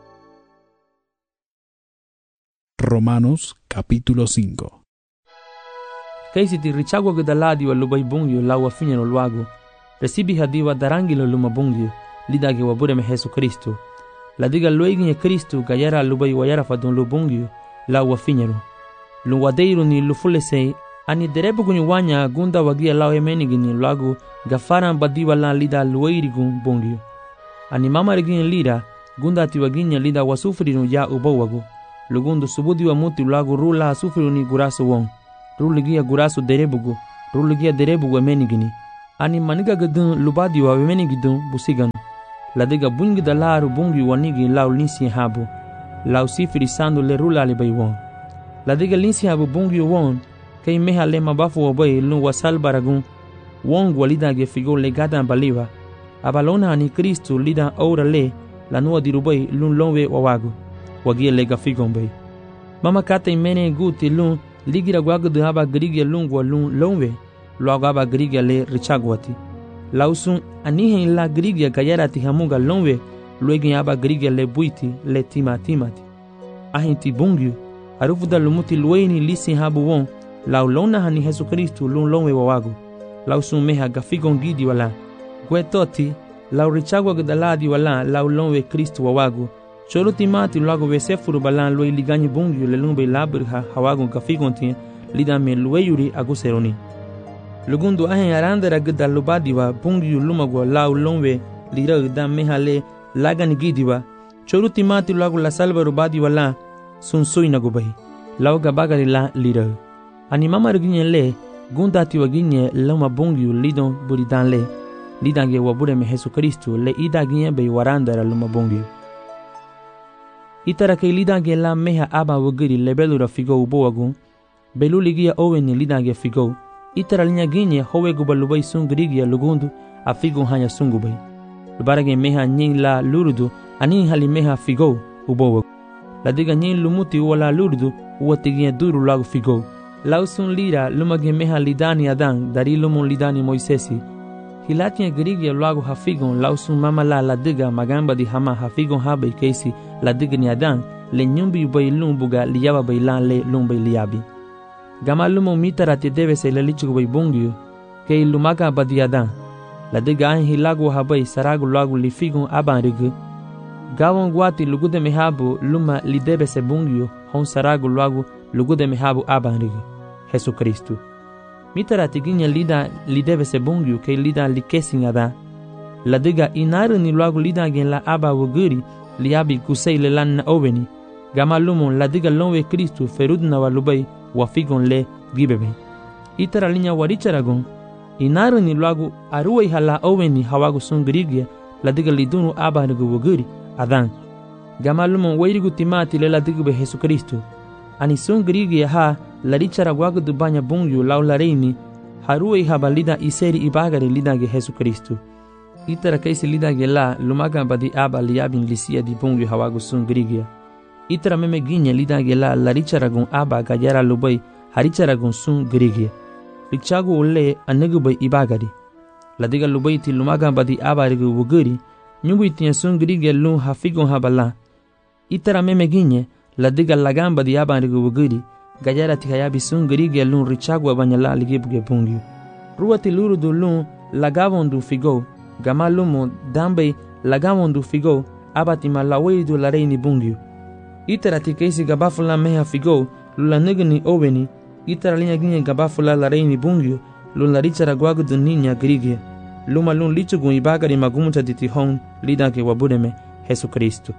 Romanos capítulo cinco. Kaisi ti richagwa gudaladi wa lubai bungyo la wafinye no luago resibi hadiwa darangilo luma bungyo lidage wabure me Jesu Kristu la diga lueginye Kristu gayara lubai wayara fadun lu bungyo la wafinyero lu wadeiru ni lufulese ani derebu kunyu wanya gunda wagia lao emenigini luago gafaran badiwa la lida lueirigun bungyo ani mama regine lida gunda ati waginya lida wasufrinu ya ubawago lugundu subudi wa muti luago rula sufrinu ni guraso won ruligia gurasu derebugu ruligia derebugu menigini ani maniga gadun lubadi wa menigidun busigan ladiga bungi dalaru bungi wanigi lau linsi habu lau sifiri sandu le rulali bay won ladiga linsi habu bungi won kay meha le mabafu wa bay lu wasal baragun won walida ge figo le gadan baliwa abalona ani Kristo lida ora le la nua dirubay lun lonwe wawagu wagie lega figon bay mama kata imene guti lun ligira gwagu de haba grige lungwa lun lonwe logo aba grige le richagwati lausun anihe la grige gayarati hamuga lonwe luegi aba grige le buiti le tima timati ahinti bungyu harufuda lumuti lueni lisi habu won lau lona hani Yesu Kristo lun lonwe wawagu lausun meha gafigon gidi wala gwetoti lau richagwa gdaladi wala lau lonwe Kristo wawagu choro timati logo vesefuru balan loi liganyi bungyu le lumbe labirha hawagu gafigon tin lidame lueyuri aguseroni lugundu ahen arandera gda lubadiwa bungyu lumagwa lau lonwe lira gda mehale lagani gidiwa choro timati logo la salva rubadi wala sunsoi nagubai lau gabagari la lira ani mama ruginye le gundati waginye lama bungyu lidon buridan le lidange wabure me Yesu Kristo le idaginye be warandara luma bungyu itara ke lidange la meha aba wagiri lebelura figo uboagun belu ligia oweni lidange figo itara linya ginye howe gubalubai sungrigia lugundu a figo hanya sungubai lubarage meha nyin la lurudu ani hali meha figo uboagun ladiga nyin lumuti wala lurudu uwatigia duru lagu figo lausun lira lumage meha lidani adan dari lumun lidani Moisesi hilatia grigia lagu hafigon lausun mama la ladiga magamba di hama hafigon habe keisi ladiga ni adan le nyumbi bay lumbuga liyaba bay lan le lumbay liyabi gama lumo mitara te debe se le lichu bay bungyu ke lumaga badi adan ladiga an hilagu habay saragu lagu lifigon aban rigu gawon gwati lugude mehabu luma lidebe se bungyu hon saragu lagu lugude mehabu aban rigu Yesu Kristo mitara tiginya lida lidebe se bungyu ke lida likesin ada ladiga inaru ni lagu lida gen la aba wuguri liabi kusei le lan na oveni gama lumon ladiga lonwe Kristo ferudna walubai wafigon le gibebe itara linya waricharagon inaru ni lagu aruwe hala oveni hawagu sungrigia ladiga lidunu aba nugu wuguri adan gama lumon wairigu timati le ladiga be Yesu Kristo ani sungrigia ha larichara gwagu dubanya bungyu lau lareini haruwe habalida iseri ibagare lidage Yesu Kristo itara kaisi lidage la lumaga badi aba liabin lisia di bungyu hawagu sungrigia itara meme ginya lidage la larichara gun aba gajara lubai harichara gun sungrigia lichagu ule anegu bai ibagari ladiga lubai ti lumaga badi aba rigu wuguri nyungu itia sungrigia lu hafigun habala itara meme ginya ladiga lagamba di aba rigu wuguri gajara tikayabi sungrigia lun richagwa banyala ligibge bungyu ruwati lurudu lun lagavon du figo gama lumo dambe lagavon du figo abati malawe du lareini bungyu itara tikaisi gabafula meha figo lula nigni oweni itara linya ginye gabafula lareini bungyu lun larichara gwagu du ninya grigia luma lun lichugun ibagari magumuta ditihon lidake wabudeme Yesu Kristo.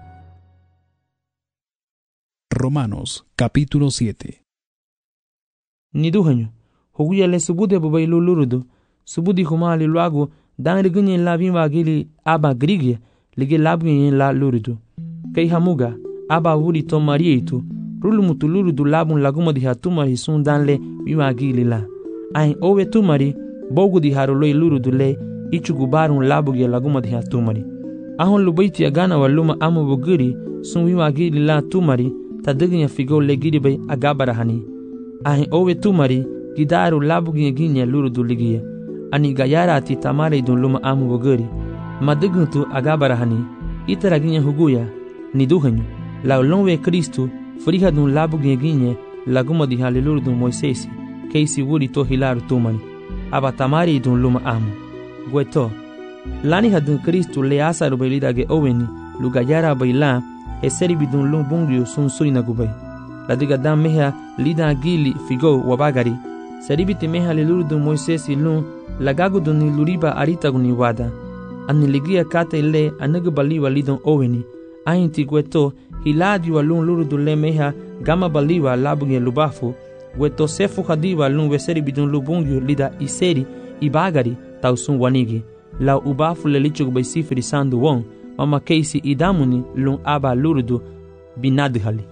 Romanos capítulo siete. Niduhanyo hoguya le subude bubay lulurudu subudi humali luagu dan rigunye la bimba gili aba grigia lige labgunye la lurudu kay hamuga aba wuri to marietu rulumutu lurudu labun laguma di hatumari sun dan le bimba gili la ain owe tumari bogu di haroloi lurudu le ichugu barun labuge laguma di hatumari ahon lubaiti agana waluma amu buguri sun bimba gili la tumari tadiginya figo le giribay agabara hani ahin owe tumari gidaru labuginya ginya lurudu ligiya ani gayara ati tamare dun luma amu buguri madiguntu agabara hani itara ginya huguya ni duhanyu la lonwe Kristo friha dun labuginya ginya laguma di hali lurudu Moisesi keisi wuri to hilaru tumani aba tamare dun luma amu gweto lani hadun Kristo le asaru bailidage oweni lugayara baila eseri bidun lum bungyu sun suina gubai ladiga dam meha lida gili figo wabagari seribiti meha lilurudu Moisesi lum lagagu duni luriba arita guni wada ani ligia kate le anagu baliwa lidon oweni ainti gweto hiladi wa lum lurudu le meha gama baliwa labuge lubafu weto sefu hadiwa lun weseri bidun lubungyu lida iseri ibagari tausun wanigi la ubafu lelichug bay sifiri sandu won mama keisi idamuni lun aba lurudu binadhali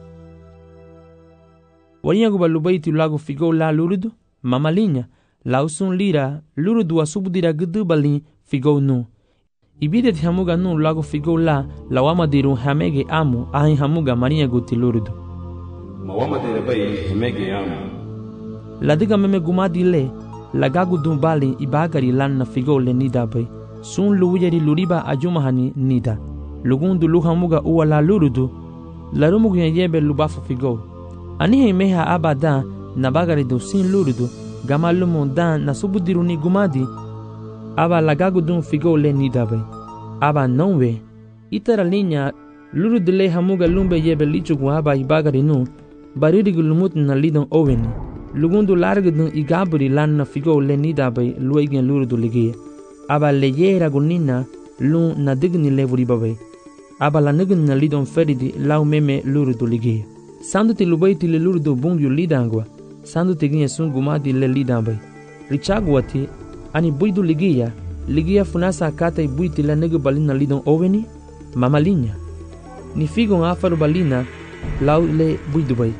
waniyagu balubaiti lagu figo la lurudu mama linya lausun lira lurudu asubudira gudu bali figo nu ibide ti hamuga nu lagu figo la lawama diru hamege amu ahin hamuga maniyagu ti lurudu mawama tere bay hamege amu ladiga meme gumadi le lagagu dun bali ibagari lanna figo le nida bay sun luwujeri luriba ajumahani nida lugundu luhamuga uwa la lurudu larumugu yebe lubafu figo anihe meha abada nabagari do sin lurudu gamalumu dan nasubudiru ni gumadi aba lagagu dun figo le nida bay aba nonwe itara linya lurudu le hamuga lumbe yebe lichugu aba ibagari nu baririgu lumut na lidon oweni lugundu largu dun igaburi lanna figo le nida bay luegen lurudu ligie aba leyera gunina lu na digni levuri babay aba la nign na lidon feridi lau meme lurudu ligie sandu ti lubaiti le lurudu bungyu lidangwa sandu ti ginye sun gumadi le lidambay richagwati ani buidu ligia ligia funasa kata i buiti la negu balina lidon oweni mama linya ni figon afaru balina lau le buidu bay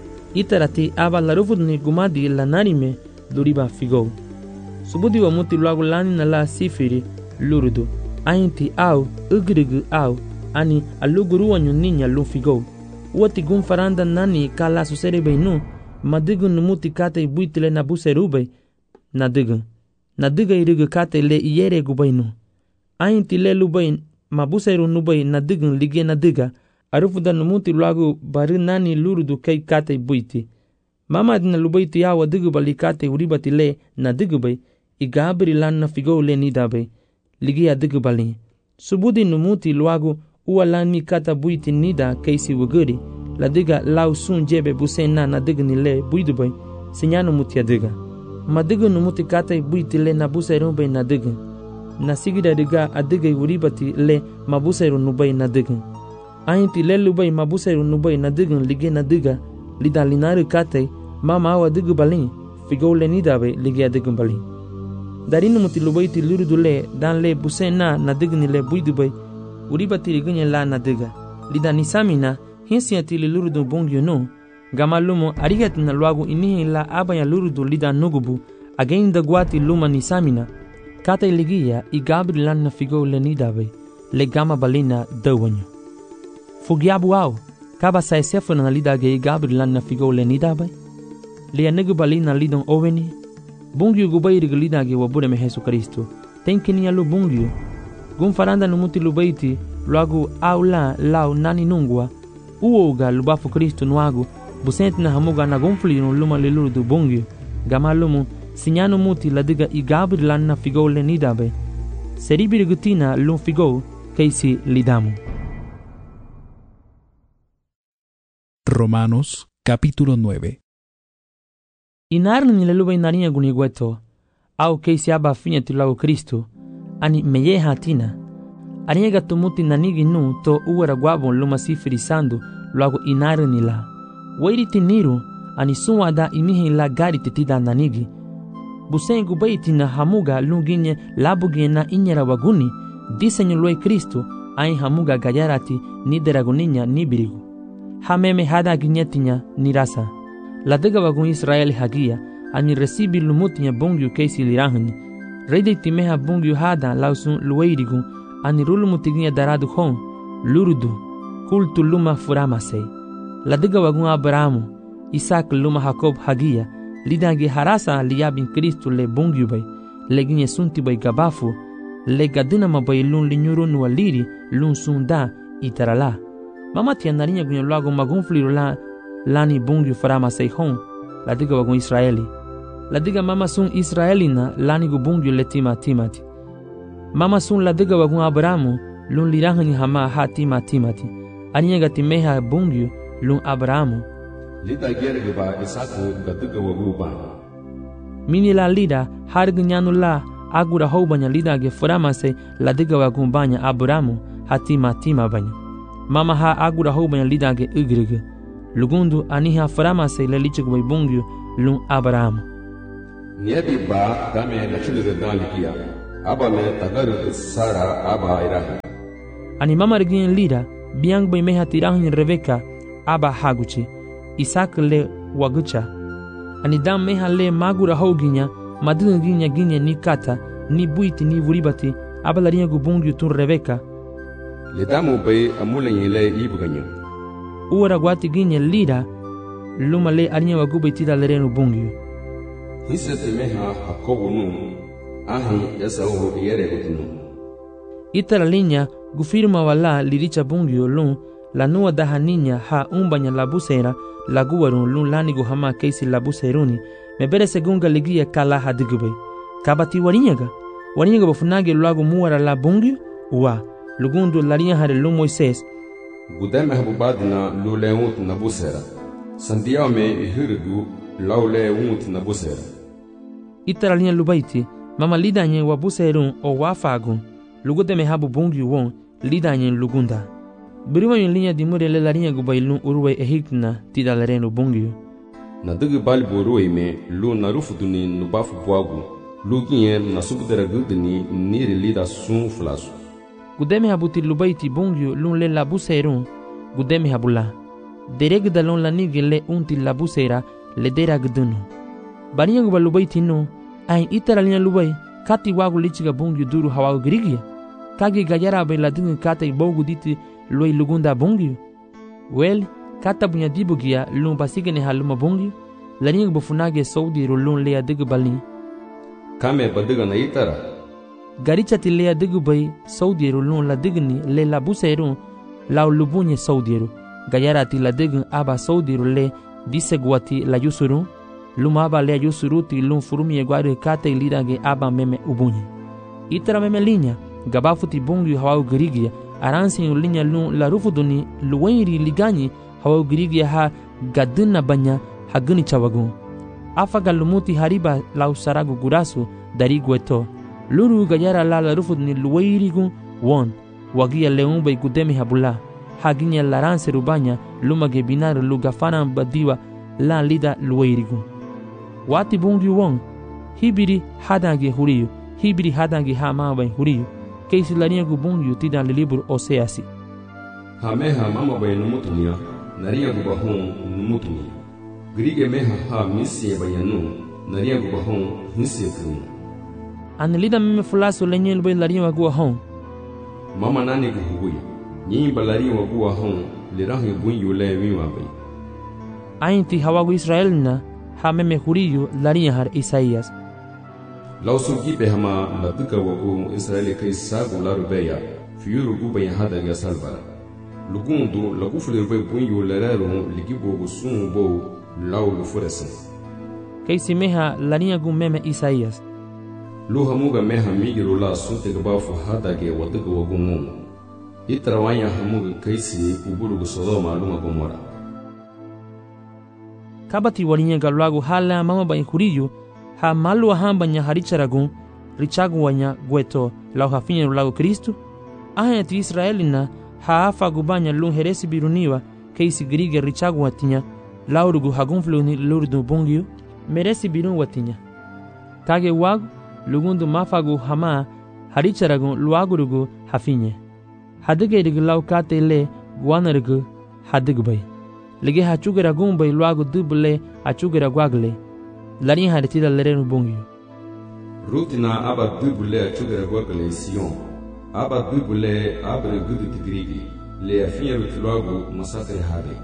itarati aba la rufudu ni gumadi la nanime luriba figo subudi wa muti luagu lani na la sifiri lurudu ainti au ugrigu au ani aluguru wanyu ninya lufigo wati gun faranda nani kala susere beinu madigu numuti kate buitile na buserube nadigu nadiga irigu kate le iyere gubainu ainti le lubain mabuseru nubai nadigu lige nadiga arufuda numuti luagu bari nani lurudu kei kate buiti mama dina lubaiti ya wadigu bali kate uribati le nadigu bay igabri lanna figo le nidabe ligi adigu bali subudi numuti luagu uwa lani kata buiti nida keisi wuguri ladiga lau sun jebe busena na digni le buidubay sinyano muti adiga madigu numuti kata buiti le na buseru bay na digu na sigida diga adiga uribati le mabuseru nubay na digu ainti le lubay mabuseru nubay na digu ligi na diga lida linaru kata mama awa digu bali figo le nidabe ligi adigu bali darinu muti lubaiti lurudu le dan le busena na digni le buidubay uribati rigunye la na diga lida nisamina hinsiati le lurudu bongyo no gamalumo arigati na luagu inihi la abaya lurudu lida nugubu agenda guati luma nisamina kata iligia igabri lan na figo le nidabe le gama balina dawanyo fugiabu au kaba sa esefu na lida ge igabri lan na figo le nidabe le anugu balina lidon oweni bungyu gubairi gulidage wabure me Yesu Kristo tenkini alu bungyu gun faranda numuti lubaiti luagu aula lau nani nungwa uoga lubafu Kristo nuagu busenti na hamuga na gunfli no luma le lurudu bungyu gamalumu sinyano muti ladiga igabri lanna figo le nidabe seribiri gutina lum figo keisi lidamu. Romanos capítulo nueve. Inarni ni leluba inarinha gunigueto au keisi aba finya tulago Kristo ani meye hatina aniega tumuti nanigi nu to uwera guabon luma sifiri sandu luago inarni la wairi tiniru ani suwa da imihi la gari titida nanigi busengu baiti na hamuga lunginye labugie na inyera waguni disenyo lue Kristo ai hamuga gayarati ni deraguninya ni birigu hameme hada ginyetinya ni rasa ladiga wagun Israel hagia ani resibi lumutinya bungyu keisi lirahani reide timeha bungyu hada lausun lueirigu ani rulumutiginya daradu hon lurudu kultu luma furamase ladiga wagun Abrahamu Isaac luma Jacob hagia lidangi harasa liyabin Kristo le bungyu bay leginye sunti bay gabafu le gadina mabay lun linyuru nuwa liri lun sunda itarala mama tianarinya gunyo lago magunfliru la lani bungyu farama seihon ladiga wagun Israeli ladiga mama sun Israelina lani gu bungyu letima timati mama sun ladiga wagun Abrahamu lun lirahani hama ha tima timati aninya gatimeha bungyu lun Abrahamu lida gerge ba Isaku gatuga wagu ba mini la lida hargu nyanu la agura houbanya lida ge farama se ladiga wagun banya Abrahamu ha tima tima banya mama ha agura houbanya lida ge ugrige lugundu aniha farama se le lichig bay bungyu lun Abraham. Niyabi ba dame la chulga dalikia. Aba me tagaru Sara aba irahi. Ani mama regin lira biang bay meha tirahin Rebeka aba haguchi. Isaac le wagucha. Ani dam meha le magura hoginya madun ginya ginya ni kata ni buiti ni vuribati aba larinha gubungyu tun Rebeka. Le damu bay amulen le ibuganyo. Uara guati ginya lira luma le arinha wagubay tida lerenu bungyu. Hisete meha hakobu nu ahi yasau yere gutinu. Itara linha gufirma wala liricha bungyu lun la nua daha niña ha umbanya la busera la guarun lun lanigu hama keisi la buseruni me bere segunga ligia kala hadigubay. Kabati warinyaga warinyaga bafunage luagu muara la bungyu wa lugundu larinha hare lu Moises. Gudeme habubadina lule unt na busera. Sandiao me ihirigu laule unt na busera. Itara linha lubaiti mama lidanye wa buserun o wafagun lugudeme habu bungyu won lidanye lugunda. Biriwa yung linya di mure le larinha gubay lun uruwe ehikna tida lerenu bungyu. Na digi bali boruwe me lu na rufuduni nubafu buagu. Lu ginye na subdera gudini niri lida sun flasu. Gudeme habuti lubaiti bungyu lun le la buserun gudeme habula. Dereg dalon la nige le unti la busera le dera gudunu. Barinha guba lubaiti no ain itara linya lubay kati wagu lichiga bungyu duru hawagu girigia. Kage gayara bay la dingi kata ibogu diti loi lugunda bungyu. Well, kata bunya dibugia lun basigene haluma bungyu. Larinha bufunage saudi lun lea digu balin. Kame badiga na itara. Garicha ti lea digu bay saudi lun la digni le la buserun lau lubunye saudi. Gayara ti la digun aba saudi le diseguati la yusurun. Luma aba lea yusuruti lun furumi eguari kata ilirage aba meme ubunye. Itara meme linya gabafuti bungyu hawagu girigia. Aransi yung linya lun la rufuduni luwairi ligani hawagu girigia ha gadina banya haguni chawagun. Afaga lumuti hariba lau saragu gurasu dari gueto. Luru gayara la la rufuduni luwairi gun won. Wagia leumba igudemi habula. Haginya laranse rubanya luma gebinar lugafana badiwa la lida luwairi gun. Wati bungyu won. Hibiri hadange huriyu. Hibiri hadange hamaban huriyu. Keisi larinha gubungyu tida le libro Oseasi. Hameha mama bay numutunia, naria gubahon numutunia. Grige meha ha misi bayanu, naria gubahon misi kunu. Anelida meme fulaso lenye bay larinha gubahon. Mama nani guhuguya, nyi balarinha gubahon lirahi bunyu le wiwa bay. Ainti hawagu Israelina ha meme huriyu larinha har Isaías. Lausu gibe hama la duka wagu Israeli kai sagu la rubeya fiuru guba ya hada ga salbara lugundu la gufule rube bunyu lerero ligibo gusun bo lau lufuresen kai simeha larinha gu meme Isaías lu hamuga meha migiro la sunte gabafu hada ge waduga wagu ngum itrawanya hamuga kai si uburu gu Sodoma luma Gomora kabati warinha galwagu hala mama ba huriyu ha malu hamba nya haricharagun richagu wanya gueto lau hafinye lagu Kristu aya ti Israelina ha afa gubanya lun heresi biruniwa keisi grige richagu watinya laurugu hagunfluni lurdu bungyu meresi birun watinya kage wagu lugundu mafagu hama haricharagun luagurugu hafinye hadige dig lau kate le guanarugu hadigbay lege hachugeragun bay luagu dubule hachugeraguagle larin haritida lerenu bungyu. Rutina aba dubule achugera gwagale Sion. Aba dubule abre gudu tigrigi. Le afinha rutiloagu masakre hade.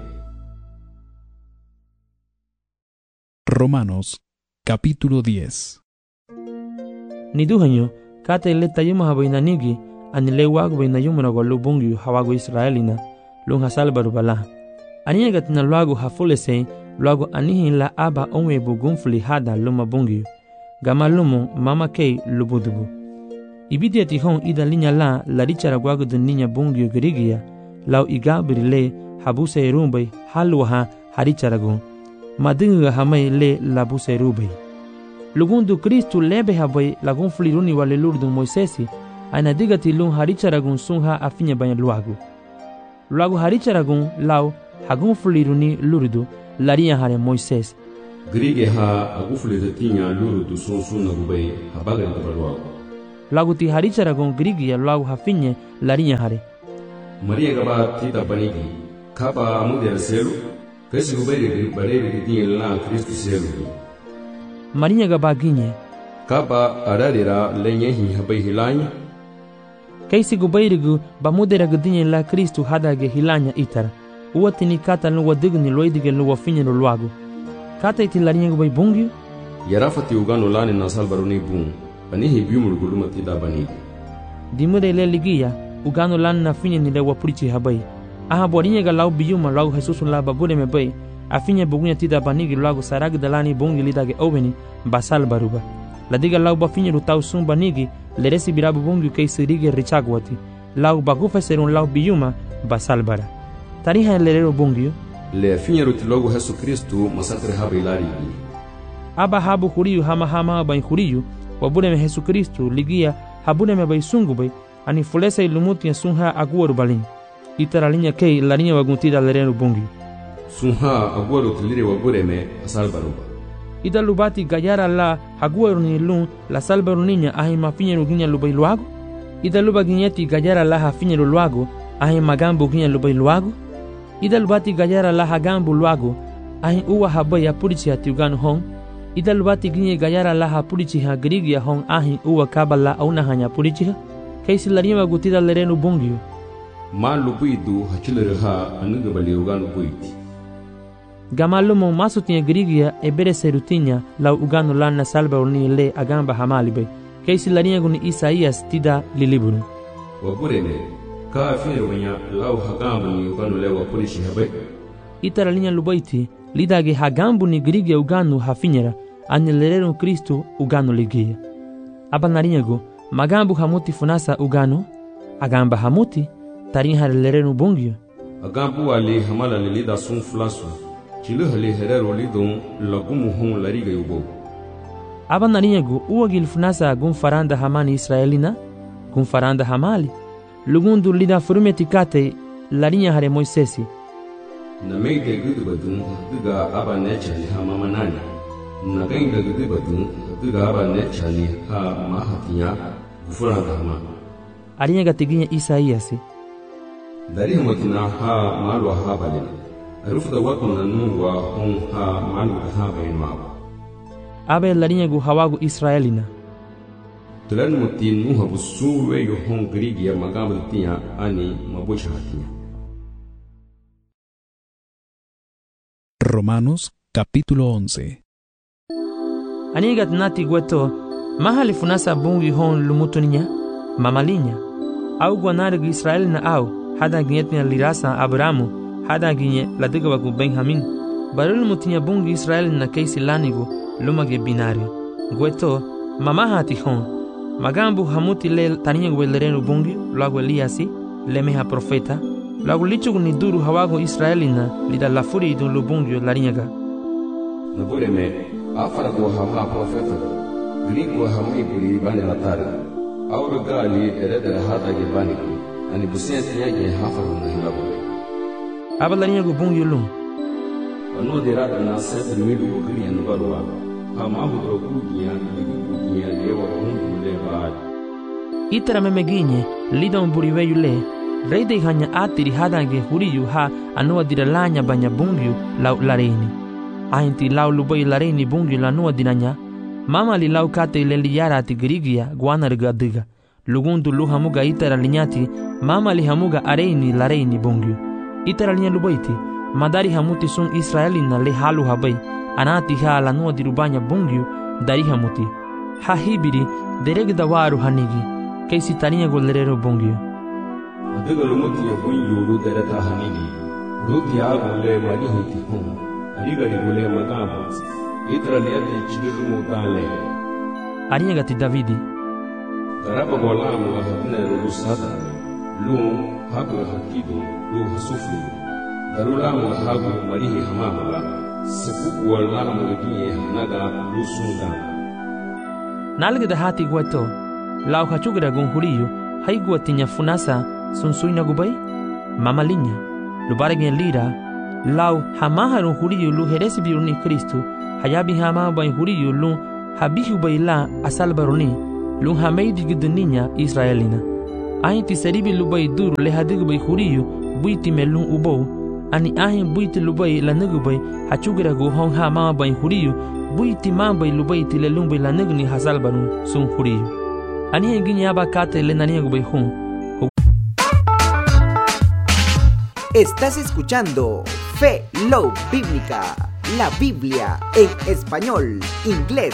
Romanos, capítulo diez. Niduhanyo, kate le tayuma habainanigi, anile wagu bainayumuna gwalu bungyu hawagu Israelina, lung hasalbaru bala. Aniagatina luagu hafulese, luagu anihin la aba onwe bugunfuli hada luma bungyu. Gama lumu mama kei lubudubu. Ibidia tihon ida linya la la richara gwagu dun ninya bungyu girigia, lau igabiri le habuse erumbay halwaha haricharagun. Madinga hamay le labuse erubay. Lugundu Kristu lebe habay lagunfuli runi wale lurdun Moisesi, aina digati lun haricharagun sunha afinya banya luagu. Luagu haricharagun lau hagun fuliruni lurudu laria hare Moises. Grige ha agufule tinya lurudu sonsuna gubay habaga ndabalwa. Lagu ti haricharagon Grigia lagu hafinye laria hare. Maria gaba tita banigi kaba amudel selu kesi gubay bare tinya la Kristo selu. Maria gaba ginye kaba ararira lenye hi habay hilanya. Kaisi gubairigu bamudera gudinye la Kristo hadage hilanya itara. Uwatini kata nuwa digni loidige nuwa finye no luagu. Kata iti larinha gubay bungyu? Yarafati ugano lani nasal baruni bung. Anihi biumul guluma tida banigi. Dimude le ligia ugano lani na finye ni lewa purichi habay. Aha borinye ga lau biuma lau Jesusu la babude me bay. Afinye bugunya tida banigi luagu sarag dalani bungi lidage oveni basal baruba. Ladiga lau bafinye rutau sum banigi le recibirabu bungi kaisi rige richagwati. Lau bagufa serun lau biuma basal bara. Tariha lerero bungio le afinye rutilogu Yesu Kristu masakre haba ilari. Aba habu huriyu hama hama ba huriyu wabune me Yesu Kristu ligia habune me bay sungu bay ani fulesa ilumuti ya sunha aguwaru balin. Itaralinya kei larinya waguntida lerero bungio. Sunha aguwaru tilire wabure me asalbaruba. Ida lubati gayara la haguwaru ni lun la salbaru ninya ahi mafinye ruginya lubay luago. Ida luba ginyeti gayara la hafinye luago ahi magambo ginya lubay luago. Ida lubati gayara la hagambu luago ahi uwa habay ya purichi hatiugano hong. Ida lubati ginye gayara la ha purichi ha Grigia hong ahi uwa kabala auna hanya purichi ha. Kaisi larima gutida lerenu bungio. Ma lupuidu hachilere ha anuga bali ugano buiti. Gamalumo masutinha Grigia e bere serutinya la ugano lana salba uni le agamba hamalibe. Kaisi larinha guni Isaias tida lilibunu. Waburene ka afire wanya lau hagambu ni ugano lewa purichi habay. Itara linha lubaiti lidage hagambu ni Grigia ugano hafinyera ani lerero Kristo ugano ligia. Aba narinhago magambu hamuti funasa ugano agamba hamuti tarinha lerero bungio. Agambu ali hamala lilida sun flasu chilu hali herero lidon lagumu hon lariga yubo. Aba narinhago uagil funasa gun faranda hamani Israelina gun faranda hamali lugundu lida furumeti kate larinha hare Moisesi. Na meide gudu badun duga aba nechali ha mama nani. Na gainda gudu badun duga aba nechali ha mahatinya gufuranda hama. Arinha gatiginya Isaias. Dari matina ha malwa ha balina. Arufu da watu na nungwa hon ha malu ha bainwa. Abe larinha gu hawagu Israelina. Tulan muti nuha busuwe yo hon Grigia magambo tinya ani mabusha hatinya. Romanos capítulo once. Anigat nati gweto mahali funasa bungi hon lumutuninya mamalinya au gwanargu Israel na au hada ginyetnya lirasa Abrahamu hada ginye ladiga wagu Benjamin barul mutinya bungi Israel na keisi lanigu lumage binari gweto mamahati hon magambu hamuti le taninya gwelerenu bungi lagu Eliasi lemeha profeta lagu lichugu ni duru hawago Israelina lida lafuri idun lubungyo larinyaga. Nabure me afara go hama profeta grigo hami buri bani latari awru gali eredere hada ge bani ani busen tinyage hafaru na hilabu. Aba larinyago bungyo lum. Ano derada na set midu gri anu balwa hama hudro gugiya ligu gugiya lewa hundu le baad. Itara memeginye lida umburi le Reide hanya atiri hadange huriyu ha anua diralanya banya bungyu lau lareini. Ainti lau lubai lareini bungyu lanua dinanya. Mama li lau kate leliyara ati Grigia guanarga diga. Lugundu lu hamuga itara linyati mama li hamuga areini lareini bungyu. Itara linya lubaiti madari hamuti sun Israelina le halu habai. Anati ha lanua dirubanya bungyu dari hamuti. Ha hibiri deregda waru hanigi. Kaisi taniya golerero bungyu. Adiga lumuti ya bunyu lu dereta hanigi. Ruti agule mani hiti hum. Adiga digule magamu. Itra liyate chidirumu kale. Arinya gati Davidi. Daraba golamu la hatine lu sada. Lu hagu hakidu lu hasufu. Darulamu la hagu marihi hamamala. Sepuku walamu lagiye hanaga lu sundan. Nalgada hati gwato. Lau hachugra gunhuriyu. Haigua tinya funasa sunsuina gubai. Mamalinya. Lubaragin lira. Lau hamaharun judío lu heresi biruni Cristo, hayabi hama bain judío lu habihu baila asalbaruni, lu hameidi gidninya Israelina. Ahin ti seribi lu bay duru le hadig bay judío, buiti melun ubou, ani ahin buiti lu bay la nugu bay, hachugira gu hong hama bain judío, buiti man bay lu bay ti le lung bay la nugni hasalbarun sun judío. Ani engini abakate le naniagu bay hun. Estás escuchando Fe Love Bíblica, la Biblia en español, inglés